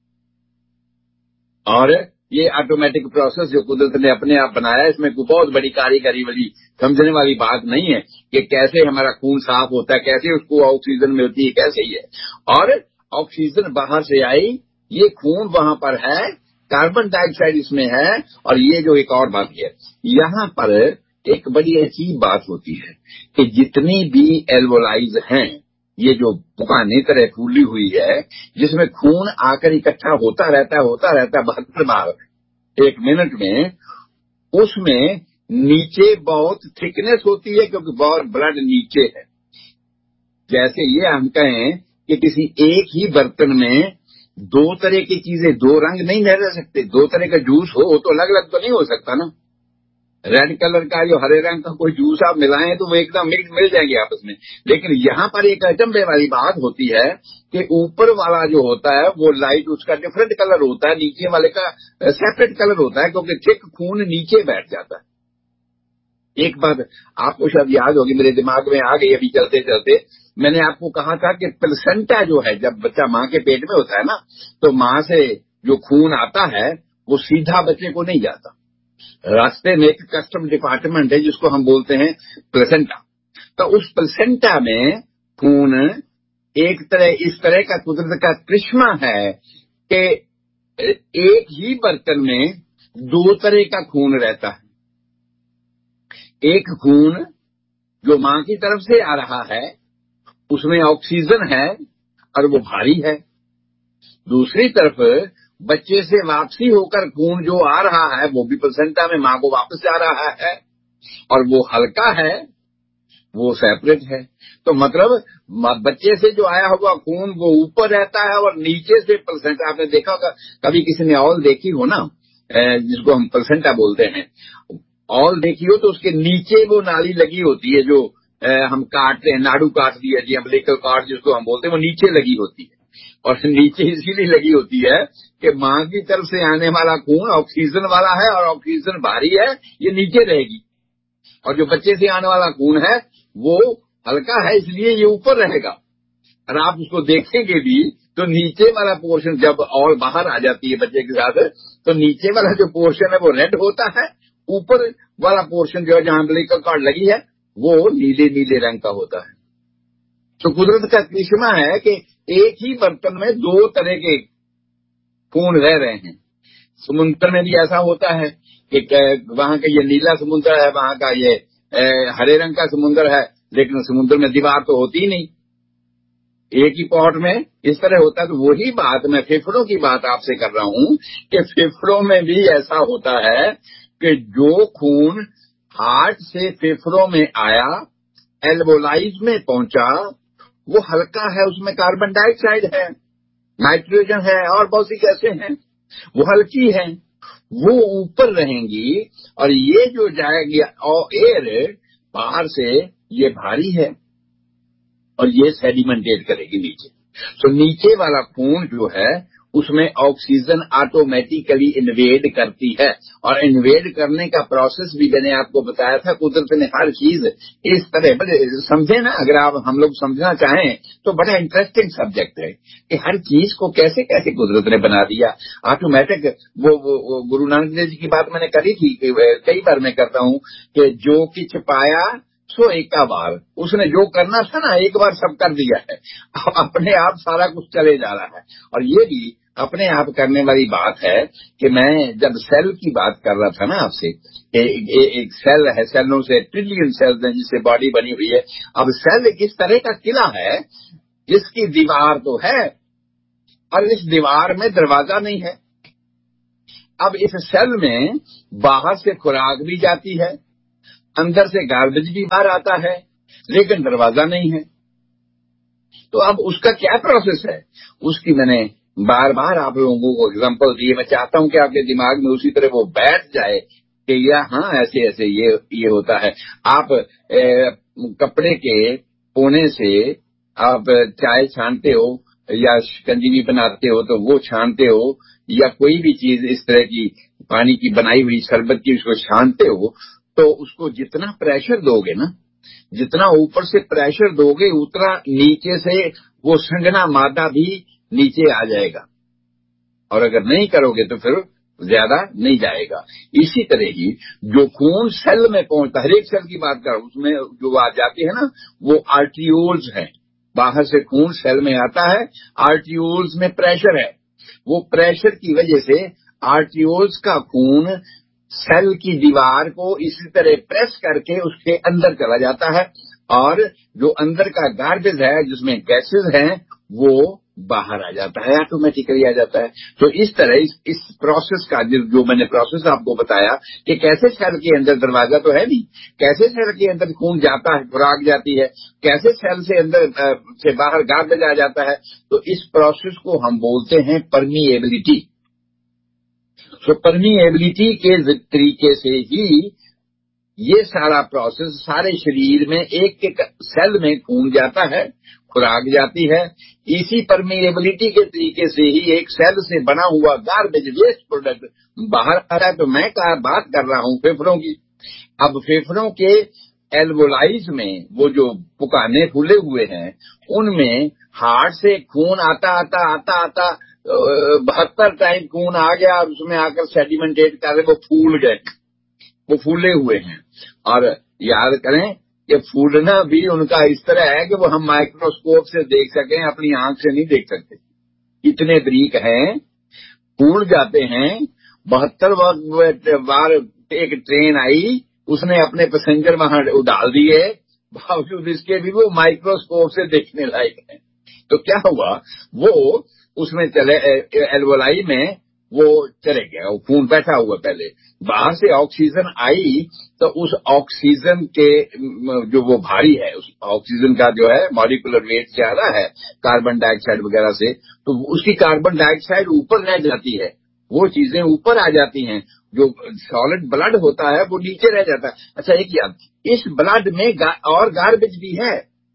और ये ऑटोमेटिक प्रोसेस जो कुदरत ने अपने आप बनाया, इसमें कोई बहुत बड़ी कारीगरी वाली समझने वाली बात नहीं है कि कैसे हमारा खून साफ होता है, कैसे उसको ऑक्सीजन मिलती है, कैसे ही है। और ऑक्सीजन बाहर से आई, ये खून वहां पर है, कार्बन डाइऑक्साइड इसमें है, और ये जो एक और बात है, यहाँ पर एक बड़ी अजीब बात होती है कि जितनी भी एल्वोलाइज हैं, ये जो पुकाने तरह फूली हुई है, जिसमें खून आकर इकट्ठा होता रहता है 72 बार 1 मिनट में, उसमें नीचे बहुत थिकनेस होती है क्योंकि बहुत ब्लड नीचे है। जैसे ये हम कहें कि किसी एक ही बर्तन में दो तरह की चीजें, दो रंग नहीं रह सकते, दो तरह का जूस हो तो अलग अलग तो नहीं हो सकता ना। रेड कलर का जो हरे रंग का कोई जूस आप मिलाएं तो वो एकदम मिक्स मिल जाएंगे आपस में। लेकिन यहाँ पर एक अचंभे वाली बात होती है कि ऊपर वाला जो होता है वो लाइट उसका डिफरेंट कलर होता है, नीचे वाले का सेपरेट कलर होता है, क्योंकि थिक खून नीचे बैठ जाता है। एक बात आपको शायद याद होगी, मेरे दिमाग में आ गई अभी चलते चलते, मैंने आपको कहा था कि प्लेसेंटा जो है, जब बच्चा माँ के पेट में होता है ना, तो माँ से जो खून आता है वो सीधा बच्चे को नहीं जाता, रास्ते में एक कस्टम डिपार्टमेंट है जिसको हम बोलते हैं प्लेसेंटा। तो उस प्लेसेंटा में खून एक तरह, इस तरह का कुदरत का करिश्मा है कि एक ही बर्तन में दो तरह का खून रहता है। एक खून जो मां की तरफ से आ रहा है उसमें ऑक्सीजन है और वो भारी है, दूसरी तरफ बच्चे से वापसी होकर खून जो आ रहा है वो भी प्लेसेंटा में मां को वापस जा रहा है, और वो हल्का है, वो सेपरेट है। तो मतलब बच्चे से जो आया हुआ खून वो ऊपर रहता है, और नीचे से प्लेसेंटा, आपने देखा होगा कभी किसी ने औल देखी हो ना, जिसको हम प्लेसेंटा बोलते हैं, औल देखी हो तो उसके नीचे वो नाली लगी होती है जो हम काटते हैं, नाड़ू काट दिया जी, अम्बिलिकल कॉर्ड जिसको हम बोलते हैं, वो नीचे लगी होती है। और नीचे इसीलिए लगी होती है कि मां की तरफ से आने वाला खून ऑक्सीजन वाला है और ऑक्सीजन भारी है, ये नीचे रहेगी, और जो बच्चे से आने वाला खून है वो हल्का है, इसलिए ये ऊपर रहेगा। और आप उसको देखेंगे भी तो नीचे वाला पोर्शन जब और बाहर आ जाती है बच्चे के साथ, तो नीचे वाला जो पोर्शन है वो रेड होता है, ऊपर वाला पोर्शन जो है जहां अम्बिलिकल कॉर्ड लगी है वो नीले नीले रंग का होता है। तो कुदरत का करिश्मा है कि एक ही बर्तन में दो तरह के खून रह रहे हैं। समुद्र में भी ऐसा होता है कि वहां का ये नीला समुद्र है, वहां का ये हरे रंग का समुद्र है, लेकिन समुद्र में दीवार तो होती ही नहीं, एक ही पॉट में इस तरह होता है। तो वही बात मैं फेफड़ों की बात आपसे कर रहा हूं कि फेफड़ों में भी ऐसा होता है कि जो खून हार्ट से फेफड़ों में आया, एल्वोलाइज में पहुंचा, वो हल्का है, उसमें कार्बन डाइऑक्साइड है, नाइट्रोजन है और बहुत सी गैसें हैं, वो हल्की है, वो ऊपर रहेंगी, और ये जो जाएगी और एयर बाहर से ये भारी है और ये सेडिमेंटेट करेगी नीचे। तो नीचे वाला खून जो है उसमें ऑक्सीजन ऑटोमेटिकली इन्वेड करती है, और इन्वेड करने का प्रोसेस भी मैंने आपको बताया था, कुदरत ने हर चीज इस तरह समझे ना, अगर आप हम लोग समझना चाहें तो बड़ा इंटरेस्टिंग सब्जेक्ट है कि हर चीज को कैसे कैसे कुदरत ने बना दिया ऑटोमेटिक। वो गुरु नानक देव जी की बात मैंने करी थी, कई बार मैं करता हूं कि जो किछ पाया सो एका बार, उसने जो करना था ना एक बार सब कर दिया है, अब अपने आप सारा कुछ चले जा रहा है। और ये भी अपने आप करने वाली बात है कि मैं जब सेल की बात कर रहा था ना आपसे, एक सेल है, सेलों से ट्रिलियन सेल्स हैं जिससे बॉडी बनी हुई है। अब सेल एक इस तरह का किला है जिसकी दीवार तो है और इस दीवार में दरवाजा नहीं है। अब इस सेल में बाहर से खुराक भी जाती है, अंदर से गार्बेज भी बाहर आता है, लेकिन दरवाजा नहीं है। तो अब उसका क्या प्रोसेस है, उसकी मैंने बार बार आप लोगों को एग्जांपल दिए। मैं चाहता हूं कि आपके दिमाग में उसी तरह वो बैठ जाए कि या हाँ ऐसे ऐसे ये होता है। आप कपड़े के कोने से आप चाय छानते हो या शिकंजी बनाते हो तो वो छानते हो, या कोई भी चीज इस तरह की पानी की बनाई हुई शरबत की उसको छानते हो, तो उसको जितना प्रेशर दोगे ना, जितना ऊपर से प्रेशर दोगे उतना नीचे से वो संघना मादा भी नीचे आ जाएगा, और अगर नहीं करोगे तो फिर ज्यादा नहीं जाएगा। इसी तरह ही जो खून सेल में पहुंचता है, हर एक सेल की बात कर, उसमें जो आ जाती है ना वो आर्टियोल्स है। बाहर से खून सेल में आता है, आर्टियोल्स में प्रेशर है, वो प्रेशर की वजह से आर्टियोल्स का खून सेल की दीवार को इसी तरह प्रेस करके उसके अंदर चला जाता है, और जो अंदर का गार्बेज है जिसमें गैसेस हैं वो बाहर आ जाता है, ऑटोमेटिकली आ जाता है। तो इस तरह इस प्रोसेस का जो मैंने प्रोसेस आपको बताया कि कैसे सेल के अंदर दरवाजा तो है नहीं, कैसे सेल के अंदर खून जाता है, खुराक जाती है, कैसे सेल से अंदर से बाहर गार्बेज आ जाता है, तो इस प्रोसेस को हम बोलते हैं परमिएबिलिटी। तो परमिएबिलिटी के तरीके से ही ये सारा प्रोसेस सारे शरीर में एक एक सेल में खून जाता है, खुराक जाती है। इसी परमिएबिलिटी के तरीके से ही एक सेल से बना हुआ गार्बेज वेस्ट प्रोडक्ट बाहर आ रहा है। तो मैं बात कर रहा हूं फेफड़ों की। अब फेफड़ों के एल्वोलाइज में वो जो पुकाने फूले हुए हैं उनमें हार्ट से खून आता आता आता आता 72 टाइम खून आ गया, उसमें आकर सेडिमेंटेट कर रहे, वो फूल गए, वो फूले हुए हैं। और याद करें कि फूलना भी उनका इस तरह है कि वो हम माइक्रोस्कोप से देख सकें, अपनी आंख से नहीं देख सकते, इतने बारीक हैं, फूल जाते हैं। 72 बार एक ट्रेन आई, उसने अपने पैसेंजर वहां डाल दिए, बावजूद इसके भी वो माइक्रोस्कोप से देखने लायक है। तो क्या हुआ, वो उसमें चले एल्वोलाई में वो चले गया, वो खून बैठा हुआ, पहले बाहर से ऑक्सीजन आई तो उस ऑक्सीजन के जो वो भारी है, उस ऑक्सीजन का जो है मॉलिक्यूलर वेट ज्यादा है कार्बन डाइऑक्साइड वगैरह से, तो उसकी कार्बन डाइऑक्साइड ऊपर रह जाती है, वो चीजें ऊपर आ जाती हैं, जो सॉलिड ब्लड होता है वो नीचे रह जाता है। अच्छा एक याद, इस ब्लड में और गार्बेज भी है।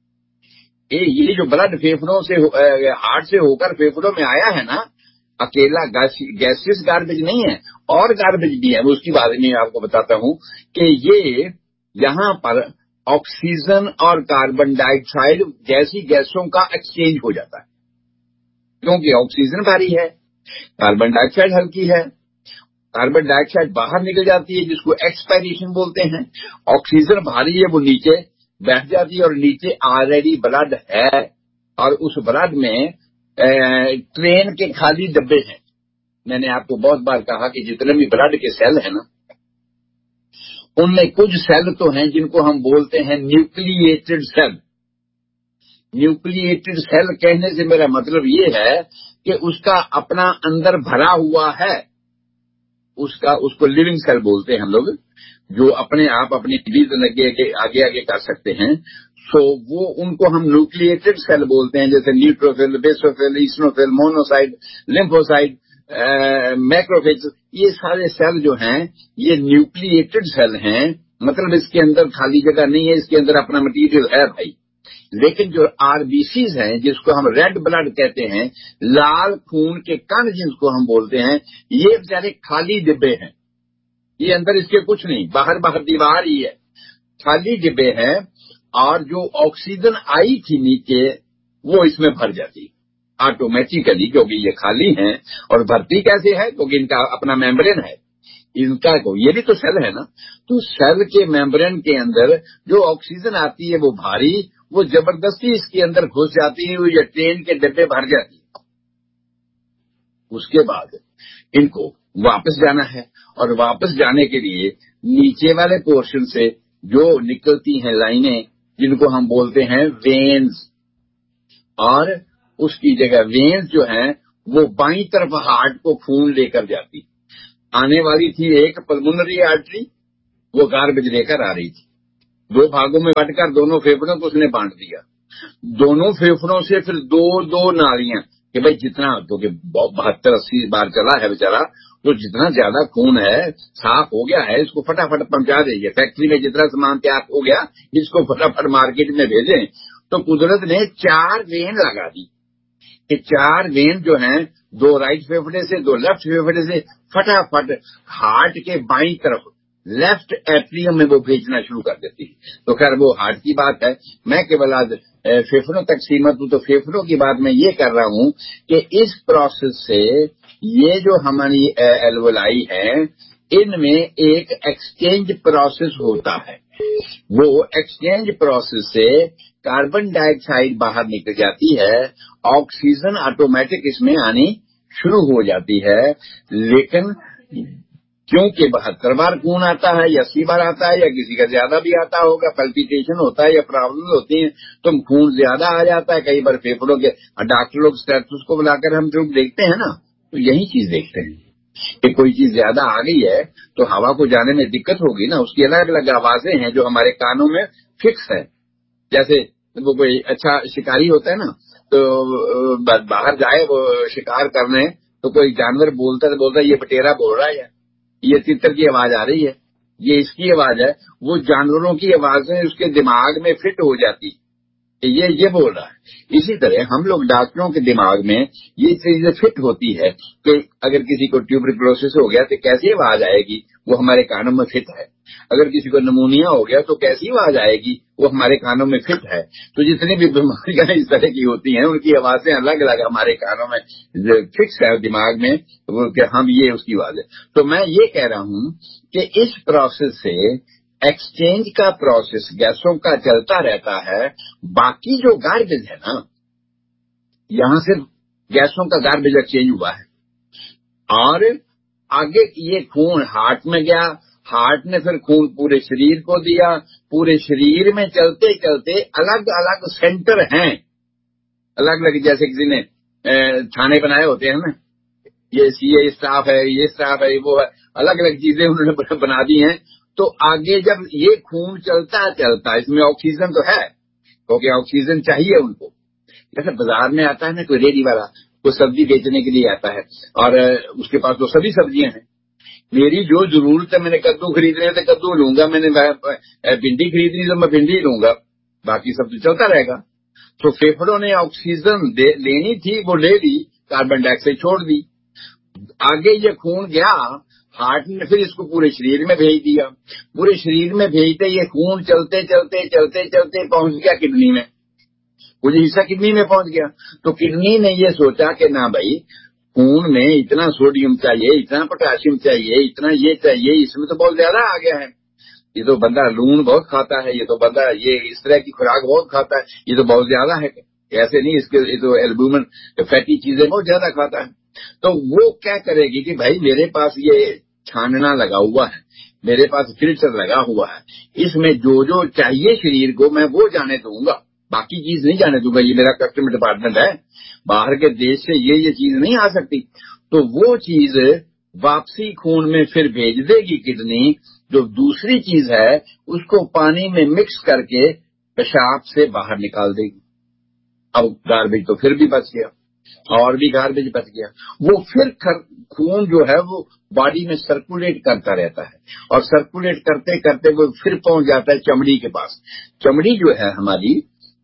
ये जो ब्लड फेफड़ों से हार्ट से होकर फेफड़ों में आया है ना, अकेला गैसियस गार्बेज नहीं है, और गार्बेज भी है। मैं उसकी बारे में आपको बताता हूं कि ये यहाँ पर ऑक्सीजन और कार्बन डाइऑक्साइड जैसी गैसों का एक्सचेंज हो जाता है, क्योंकि ऑक्सीजन भारी है, कार्बन डाइऑक्साइड हल्की है। कार्बन डाइऑक्साइड बाहर निकल जाती है जिसको एक्सपायरेशन बोलते हैं, ऑक्सीजन भारी है वो नीचे बैठ जाती है, और नीचे ऑलरेडी ब्लड है, और उस ब्लड में ट्रेन के खाली डब्बे हैं। मैंने आपको बहुत बार कहा कि जितने भी ब्लड के सेल है ना, उनमें कुछ सेल तो हैं जिनको हम बोलते हैं न्यूक्लिएटेड सेल। न्यूक्लिएटेड सेल कहने से मेरा मतलब ये है कि उसका अपना अंदर भरा हुआ है, उसको लिविंग सेल बोलते हैं हम लोग, जो अपने आप अपनी जिंदगी के आगे आगे कर सकते हैं। सो वो उनको हम न्यूक्लिएटेड सेल बोलते हैं, जैसे neutrophil, basophil, ईस्नोफिल, monocyte, lymphocyte, macrophage, ये सारे सेल जो हैं ये न्यूक्लिएटेड सेल हैं। मतलब इसके अंदर खाली जगह नहीं है, इसके अंदर अपना मटीरियल है भाई। लेकिन जो आरबीसीज हैं, जिसको हम रेड ब्लड कहते हैं, लाल खून के कण जिसको हम बोलते हैं, ये बेचारे खाली डिब्बे हैं, ये अंदर इसके कुछ नहीं, बाहर बाहर दीवार ही है, खाली डिब्बे हैं। और जो ऑक्सीजन आई थी नीचे वो इसमें भर जाती ऑटोमेटिकली, क्योंकि ये खाली हैं। और भरती कैसे है, क्योंकि इनका अपना मेम्ब्रेन है, इनका को ये भी तो सेल है ना। तो सेल के मेम्ब्रेन के अंदर जो ऑक्सीजन आती है वो भारी, वो जबरदस्ती इसके अंदर घुस जाती है, ये ट्रेन के डिब्बे भर जाती है, उसके बाद इनको वापस जाना है, और वापस जाने के लिए नीचे वाले पोर्शन से जो निकलती हैं लाइनें, जिनको हम बोलते हैं वेन्स, और उसकी जगह वेन्स जो हैं वो बाईं तरफ हार्ट को खून लेकर जाती। आने वाली थी एक पल्मोनरी आर्टरी, वो गार्बेज लेकर आ रही थी। दो भागों में बांटकर दोनों फेफड़ों को उसने बांट दिया। दोनों फेफड़ों से फिर दो दो नालियां, कि भाई जितना, क्योंकि 72-80 बार चला है बेचारा, तो जितना ज्यादा खून है साफ हो गया है, इसको फटाफट पहुंचा दीजिए। फैक्ट्री में जितना सामान तैयार हो गया, इसको फटाफट मार्केट में भेजें। तो कुदरत ने 4 वेन लगा दी कि 4 वेन जो हैं, 2 राइट फेफड़े से, 2 लेफ्ट फेफड़े से, फटाफट हार्ट के बाईं तरफ लेफ्ट एट्रियम में वो भेजना शुरू कर देती है। तो खैर वो हार्ट की बात है, मैं केवल आज फेफड़ों तक सीमित हूं। तो फेफड़ों की बात मैं ये कर रहा हूं कि इस प्रोसेस से ये जो हमारी एल्वोलाई है, इनमें एक एक्सचेंज प्रोसेस होता है। वो एक्सचेंज प्रोसेस से कार्बन डाइऑक्साइड बाहर निकल जाती है, ऑक्सीजन ऑटोमेटिक इसमें आनी शुरू हो जाती है। लेकिन क्योंकि 72 बार खून आता है या 80 बार आता है, या किसी का ज्यादा भी आता होगा, पल्पिटेशन होता है या प्रॉब्लम होती है, तो खून ज्यादा आ जाता है। कई बार फेफड़ों के डॉक्टर लोग स्टेथोस्कोप को बुलाकर हम लोग देखते हैं ना, तो यही चीज देखते हैं कि कोई चीज ज्यादा आ गई है तो हवा को जाने में दिक्कत होगी ना। उसकी अलग अलग आवाजें हैं जो हमारे कानों में फिक्स है। जैसे वो कोई अच्छा शिकारी होता है ना, तो बाहर जाए वो शिकार करने, तो कोई जानवर बोलता है ये बटेरा बोल रहा है, ये तितर की आवाज आ रही है, ये इसकी आवाज है। वो जानवरों की आवाजें उसके दिमाग में फिट हो जाती, ये बोल रहा है। इसी तरह हम लोग डॉक्टरों के दिमाग में ये चीजें फिट होती है कि अगर किसी को ट्यूबरकुलोसिस हो गया तो कैसी आवाज आएगी, वो हमारे कानों में फिट है। अगर किसी को निमोनिया हो गया तो कैसी आवाज आएगी, वो हमारे कानों में फिट है। तो जितनी भी बीमारियां इस तरह की होती हैं, उनकी आवाजें अलग अलग हमारे कानों में फिक्स है दिमाग में, वो कि हम ये उसकी आवाज है। तो मैं ये कह रहा हूं कि इस प्रोसेस से एक्सचेंज का प्रोसेस गैसों का चलता रहता है। बाकी जो गार्बेज है ना, यहां सिर्फ गैसों का गार्बेज एक्सचेंज हुआ है, और आगे ये खून हार्ट में गया, हार्ट ने फिर खून पूरे शरीर को दिया। पूरे शरीर में चलते चलते अलग अलग सेंटर हैं, अलग अलग, जैसे किसी ने थाने बनाए होते हैं ना, ये सीए स्टाफ है, ये स्टाफ है, वो है, अलग अलग चीजें उन्होंने बना दी हैं। तो आगे जब ये खून चलता चलता, इसमें ऑक्सीजन तो है, क्योंकि ऑक्सीजन चाहिए उनको। जैसे बाजार में आता है ना कोई रेडी वाला, कोई सब्जी बेचने के लिए आता है, और उसके पास तो सभी सब्जियां हैं। मेरी जो जरूरत है, मैंने कद्दू खरीदने तो कद्दू लूंगा, मैंने भिंडी खरीदनी तो मैं भिंडी लूंगा, बाकी सब तो चलता रहेगा। तो फेफड़ों ने ऑक्सीजन लेनी थी, वो ले ली, कार्बन डाइऑक्साइड छोड़ दी। आगे ये खून गया, हार्ट ने फिर इसको पूरे शरीर में भेज दिया। पूरे शरीर में भेजते ये खून चलते चलते चलते चलते पहुंच गया किडनी में, कुछ हिस्सा किडनी में पहुंच गया। तो किडनी ने ये सोचा कि ना भाई, खून में इतना सोडियम चाहिए, इतना पोटेशियम चाहिए, इतना ये चाहिए, इसमें तो बहुत ज्यादा आ गया है। ये तो बंदा लून बहुत खाता है, ये तो बंदा ये इस तरह की खुराक बहुत खाता है, ये तो बहुत ज्यादा है। ऐसे नहीं, इसके ये तो एल्ब्यूमिन फैटी चीजें बहुत ज्यादा खाता है। तो वो क्या करेगी कि भाई मेरे पास ये छानना लगा हुआ है, मेरे पास फिल्टर लगा हुआ है, इसमें जो जो चाहिए शरीर को मैं वो जाने दूंगा, बाकी चीज नहीं जाने दूंगा। ये मेरा कस्टम डिपार्टमेंट है, बाहर के देश से ये चीज नहीं आ सकती। तो वो चीज वापसी खून में फिर भेज देगी किडनी, जो दूसरी चीज है उसको पानी में मिक्स करके पेशाब से बाहर निकाल देगी। अब गार्बेज तो फिर भी बच गया, और भी गार्बेज बच गया। वो फिर खून जो है वो बॉडी में सर्कुलेट करता रहता है, और सर्कुलेट करते करते वो फिर पहुंच जाता है चमड़ी के पास। चमड़ी जो है हमारी,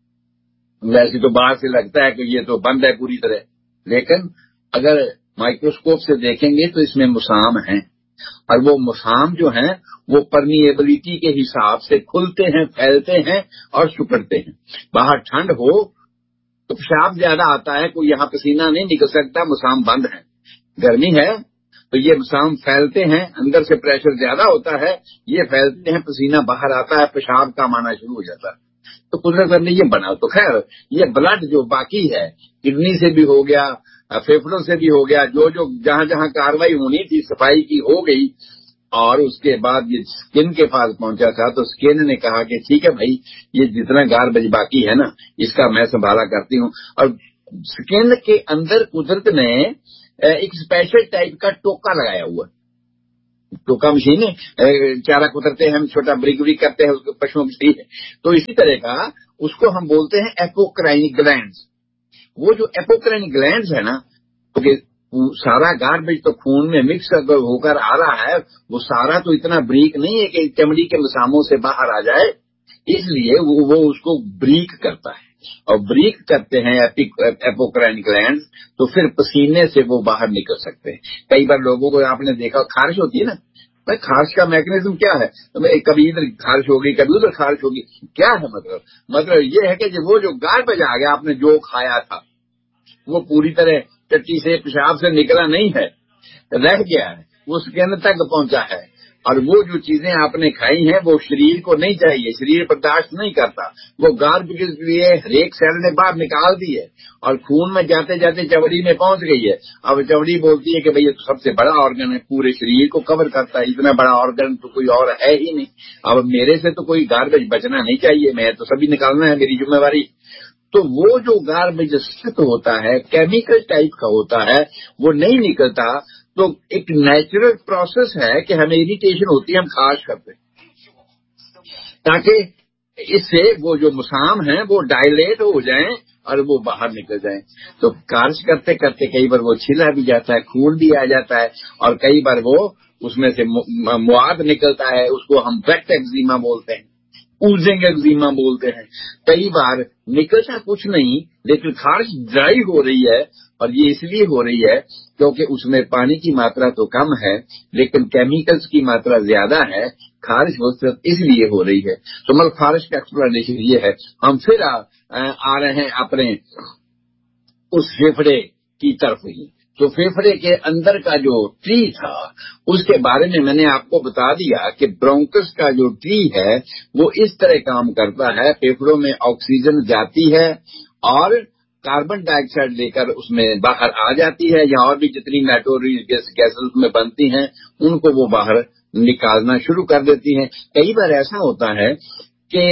वैसे तो बाहर से लगता है कि ये तो बंद है पूरी तरह, लेकिन अगर माइक्रोस्कोप से देखेंगे तो इसमें मुसाम हैं, और वो मुसाम जो हैं वो परमिएबिलिटी के हिसाब से खुलते हैं, फैलते हैं और सिकुड़ते हैं। बाहर ठंड हो तो पेशाब ज्यादा आता है, कोई यहाँ पसीना नहीं निकल सकता, मुसाम बंद है। गर्मी है तो ये मुसाम फैलते हैं, अंदर से प्रेशर ज्यादा होता है, ये फैलते हैं, पसीना बाहर आता है, पेशाब काम आना शुरू हो जाता है। तो कुदरत ने ये बना। तो खैर ये ब्लड जो बाकी है, किडनी से भी हो गया, फेफड़ों से भी हो गया, जो जो जहां जहां कार्रवाई होनी थी सफाई की हो गई। और उसके बाद ये स्किन के पास पहुंचा था, तो स्किन ने कहा कि ठीक है भाई, ये जितना गार्बेज बाकी है ना, इसका मैं संभाला करती हूँ। और स्किन के अंदर कुदरत ने एक स्पेशल टाइप का टोका लगाया हुआ। टोका मशीन है, चारा कुतरते हैं हम, छोटा ब्रिक ब्रिक करते हैं उसको पशुओं के लिए, तो इसी तरह का उसको हम बोलते हैं एपोक्राइन ग्लैंड्स। वो जो एपोक्राइन ग्लैंड्स है ना, क्योंकि सारा गार्बेज तो खून में मिक्स होकर आ रहा है, वो सारा तो इतना ब्रीक नहीं है कि चमड़ी के मसामों से बाहर आ जाए, इसलिए वो उसको ब्रीक करता है। और ब्रीक करते हैं एपोक्राइन ग्लैंड्स, तो फिर पसीने से वो बाहर निकल सकते हैं। कई बार लोगों को आपने देखा, खारिश होती है ना, भाई खारिश का मैकेनिज्म क्या है, तो कभी इधर खारिश होगी कभी उधर खारिश होगी, क्या है मतलब ये है कि वो जो गार्बेज आ गया, आपने जो खाया था वो पूरी तरह टट्टी से पेशाब से निकला नहीं है, रह गया है, वो स्किन तक पहुंचा है। और वो जो चीजें आपने खाई हैं वो शरीर को नहीं चाहिए, शरीर बर्दाश्त नहीं करता, वो गार्बेज के लिए हर एक सेल ने बाहर निकाल दी है और खून में जाते जाते चमड़ी में पहुंच गई है। अब चमड़ी बोलती है कि भाई ये तो सबसे बड़ा ऑर्गन है, पूरे शरीर को कवर करता है, इतना बड़ा ऑर्गन तो कोई और है ही नहीं, अब मेरे से तो कोई गार्बेज बचना नहीं चाहिए, मैं तो सभी निकालना है, मेरी जिम्मेवारी। तो वो जो गार्बेज स्थित होता है, केमिकल टाइप का होता है, वो नहीं निकलता। तो एक नेचुरल प्रोसेस है कि हमें इरिटेशन होती है, हम खारिश करते हैं, ताकि इससे वो जो मुसाम है वो डायलेट हो जाएं और वो बाहर निकल जाएं। तो खारिश करते करते कई बार वो छिला भी जाता है, खून भी आ जाता है, और कई बार वो उसमें से मुआद निकलता है, उसको हम वेट एक्जिमा बोलते हैं, ऊजिंग एक्जिमा बोलते हैं। कई बार निकलता कुछ नहीं, लेकिन खारिश ड्राई हो रही है, और ये इसलिए हो रही है क्योंकि उसमें पानी की मात्रा तो कम है लेकिन केमिकल्स की मात्रा ज्यादा है, खारिश वो सिर्फ इसलिए हो रही है। तो मतलब खारिश का एक्सप्लेनेशन ये है। हम फिर आ रहे हैं अपने उस फेफड़े की तरफ ही। तो फेफड़े के अंदर का जो ट्री था उसके बारे में मैंने आपको बता दिया कि ब्रोंकस का जो ट्री है वो इस तरह काम करता है, फेफड़ों में ऑक्सीजन जाती है और कार्बन डाइऑक्साइड लेकर उसमें बाहर आ जाती है, या और भी जितनी नाइट्रोजन गैसेस उसमें बनती हैं उनको वो बाहर निकालना शुरू कर देती हैं। कई बार ऐसा होता है कि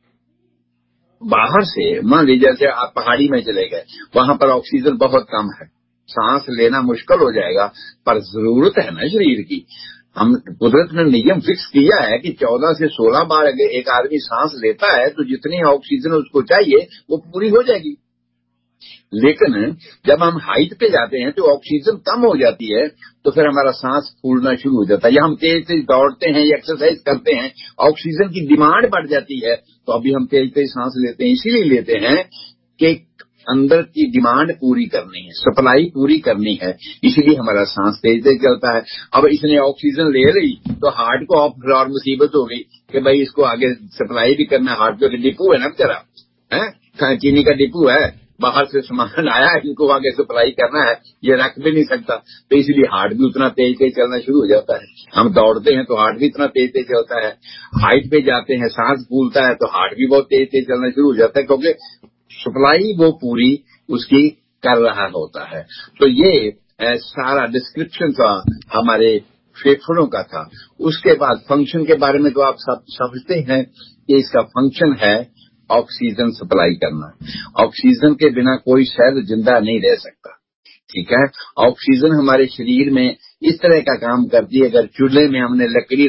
बाहर से, मान लीजिए जैसे आप पहाड़ी में चले गए, वहां पर ऑक्सीजन बहुत कम है, सांस लेना मुश्किल हो जाएगा, पर जरूरत है ना शरीर की। हम कुदरत ने नियम फिक्स किया है कि 14 से 16 बार अगर एक आदमी सांस लेता है तो जितनी ऑक्सीजन उसको चाहिए वो पूरी हो जाएगी। लेकिन जब हम हाइट पे जाते हैं तो ऑक्सीजन कम हो जाती है, तो फिर हमारा सांस फूलना शुरू हो जाता है, या हम तेज तेज दौड़ते हैं या एक्सरसाइज करते हैं, ऑक्सीजन की डिमांड बढ़ जाती है, तो अभी हम तेज तेज सांस लेते हैं, इसीलिए लेते हैं कि अंदर की डिमांड पूरी करनी है, सप्लाई पूरी करनी है, इसलिए हमारा सांस तेज तेज चलता है। अब इसने ऑक्सीजन ले ली तो हार्ट को और मुसीबत हो गई कि भाई इसको आगे सप्लाई भी करना, हार्ट पे डिपू है ना बेचारा, है चीनी का डिपू है, बाहर से सामान आया है, इनको आगे सप्लाई करना है, ये रख भी नहीं सकता, तो इसलिए हार्ट भी उतना तेज तेज चलना शुरू हो जाता है। हम दौड़ते हैं तो हार्ट भी इतना तेज तेज चलता है, हाइट पे जाते हैं सांस फूलता है तो हार्ट भी बहुत तेज तेज चलना शुरू हो जाता है, क्योंकि सप्लाई वो पूरी उसकी कर रहा होता है। तो ये सारा डिस्क्रिप्शन था हमारे फेफड़ों का था। उसके बाद फंक्शन के बारे में तो आप सब समझते हैं कि इसका फंक्शन है ऑक्सीजन सप्लाई करना। ऑक्सीजन के बिना कोई सेल जिंदा नहीं रह सकता, ठीक है। ऑक्सीजन हमारे शरीर में इस तरह का काम करती है, अगर चूल्हे में हमने लकड़ी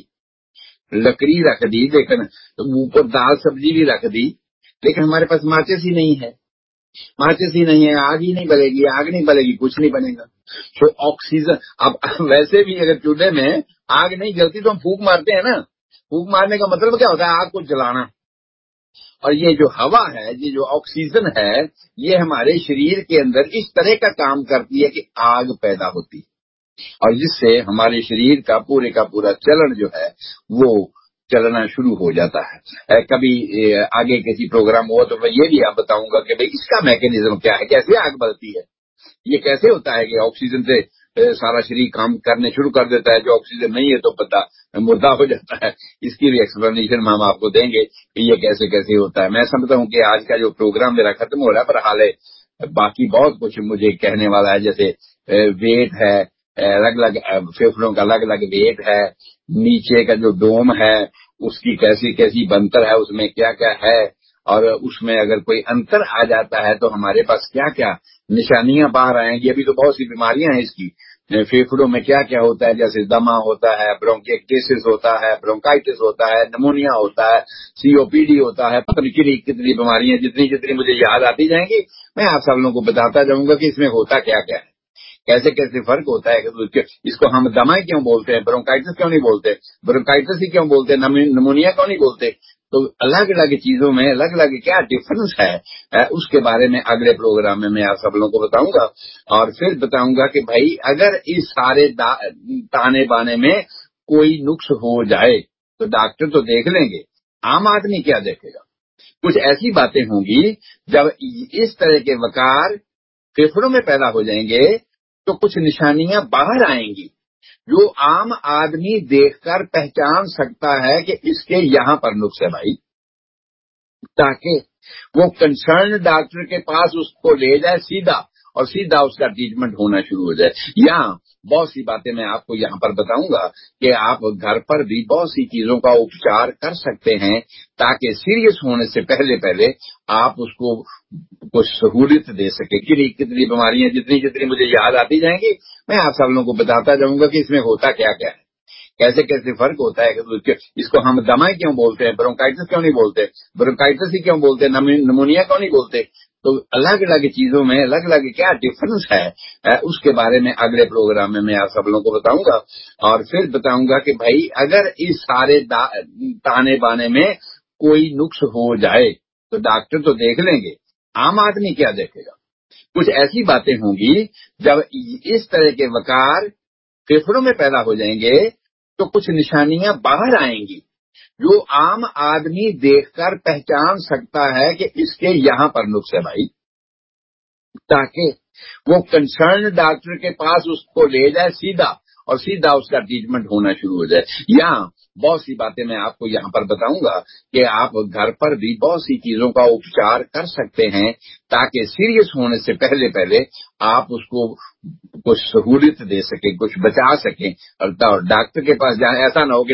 रख दी लेकिन ऊपर दाल सब्जी भी रख दी, लेकिन हमारे पास माचिस ही नहीं है, आग ही नहीं बलेगी, कुछ नहीं बनेगा। तो ऑक्सीजन, अब वैसे भी अगर चूल्हे में आग नहीं जलती तो हम फूंक मारते हैं ना, फूंक मारने का मतलब क्या होता है, आग को जलाना। और ये जो हवा है, ये जो ऑक्सीजन है, ये हमारे शरीर के अंदर इस तरह का काम करती है कि आग पैदा होती है, और जिससे हमारे शरीर का पूरा चलन जो है वो चलना शुरू हो जाता है। कभी आगे किसी प्रोग्राम हो तो मैं ये भी आप बताऊंगा कि भाई इसका मैकेनिज्म क्या है, कैसे आग बढ़ती है, ये कैसे होता है कि ऑक्सीजन से सारा शरीर काम करने शुरू कर देता है, जो ऑक्सीजन नहीं है तो पता मुर्दा हो जाता है। इसकी भी एक्सप्लेनेशन हम आपको देंगे कि ये कैसे कैसे होता है। मैं समझता हूँ कि आज का जो प्रोग्राम मेरा खत्म हो रहा है, पर हाल बाकी बहुत कुछ मुझे कहने वाला है, जैसे वेट है, अलग अलग फेफड़ों का अलग अलग वेट है, नीचे का जो डोम है उसकी कैसी कैसी बनतर है, उसमें क्या क्या है, और उसमें अगर कोई अंतर आ जाता है तो हमारे पास क्या क्या निशानियां बाहर आएंगी। अभी तो बहुत सी बीमारियां हैं इसकी, फेफड़ों में क्या क्या होता है, जैसे दमा होता है, ब्रोंकिएक्टिस होता है, ब्रोंकाइटिस होता है, निमोनिया होता है, सीओपीडी होता है, पता नहीं कितनी कितनी बीमारियां, जितनी जितनी मुझे याद आती जाएंगी मैं आप सब लोगों को बताता जाऊंगा कि इसमें होता क्या क्या है, कैसे कैसे फर्क होता है। इसको हम दमा क्यों बोलते हैं, ब्रोंकाइटिस क्यों नहीं बोलते, ब्रोंकाइटिस ही क्यों बोलते हैं, निमोनिया क्यों नहीं बोलते। तो अलग अलग चीजों में अलग अलग क्या डिफरेंस है, उसके बारे में अगले प्रोग्राम में मैं आप सब लोगों को बताऊंगा। और फिर बताऊंगा कि भाई अगर इस सारे ताने बाने में कोई नुक्स हो जाए तो डॉक्टर तो देख लेंगे, आम आदमी क्या देखेगा। कुछ ऐसी बातें होंगी जब इस तरह के वकार फेफड़ों में पैदा हो जाएंगे तो कुछ निशानियां बाहर आएंगी जो आम आदमी देखकर पहचान सकता है कि इसके यहां पर नुक्स है भाई, ताकि वो कंसर्न डॉक्टर के पास उसको ले जाए सीधा, और सीधा उसका ट्रीटमेंट होना शुरू हो जाए। यहाँ बहुत सी बातें मैं आपको यहाँ पर बताऊंगा कि आप घर पर भी बहुत सी चीजों का उपचार कर सकते हैं, ताकि सीरियस होने से पहले पहले आप उसको कुछ सहूलियत दे सके। कितनी कितनी बीमारियां जितनी जितनी मुझे याद आती जाएंगी मैं आप सब लोगों को बताता जाऊंगा कि इसमें होता क्या क्या है, कैसे कैसे फर्क होता है। इसको हम दमा क्यों बोलते हैं, ब्रोंकाइटिस क्यों नहीं बोलते, ब्रोंकाइटिस ही क्यों बोलते हैं, निमोनिया क्यों नहीं बोलते। तो अलग अलग चीजों में अलग अलग क्या डिफरेंस है, उसके बारे में अगले प्रोग्राम में मैं आप सब लोगों को बताऊंगा। और फिर बताऊंगा कि भाई अगर इस सारे ताने बाने में कोई नुक्स हो जाए तो डॉक्टर तो देख लेंगे, आम आदमी क्या देखेगा। कुछ ऐसी बातें होंगी जब इस तरह के वकार फेफड़ों में पैदा हो जाएंगे तो कुछ निशानियां बाहर आएंगी जो आम आदमी देखकर पहचान सकता है कि इसके यहां पर नुक्स है भाई, ताकि वो कंसर्न डॉक्टर के पास उसको ले जाए सीधा, और सीधा उसका ट्रीटमेंट होना शुरू हो जाए। यहाँ बहुत सी बातें मैं आपको यहाँ पर बताऊंगा कि आप घर पर भी बहुत सी चीजों का उपचार कर सकते हैं, ताकि सीरियस होने से पहले पहले आप उसको कुछ सहूलियत दे सके, कुछ बचा सके, और डॉक्टर के पास जाए। ऐसा ना हो कि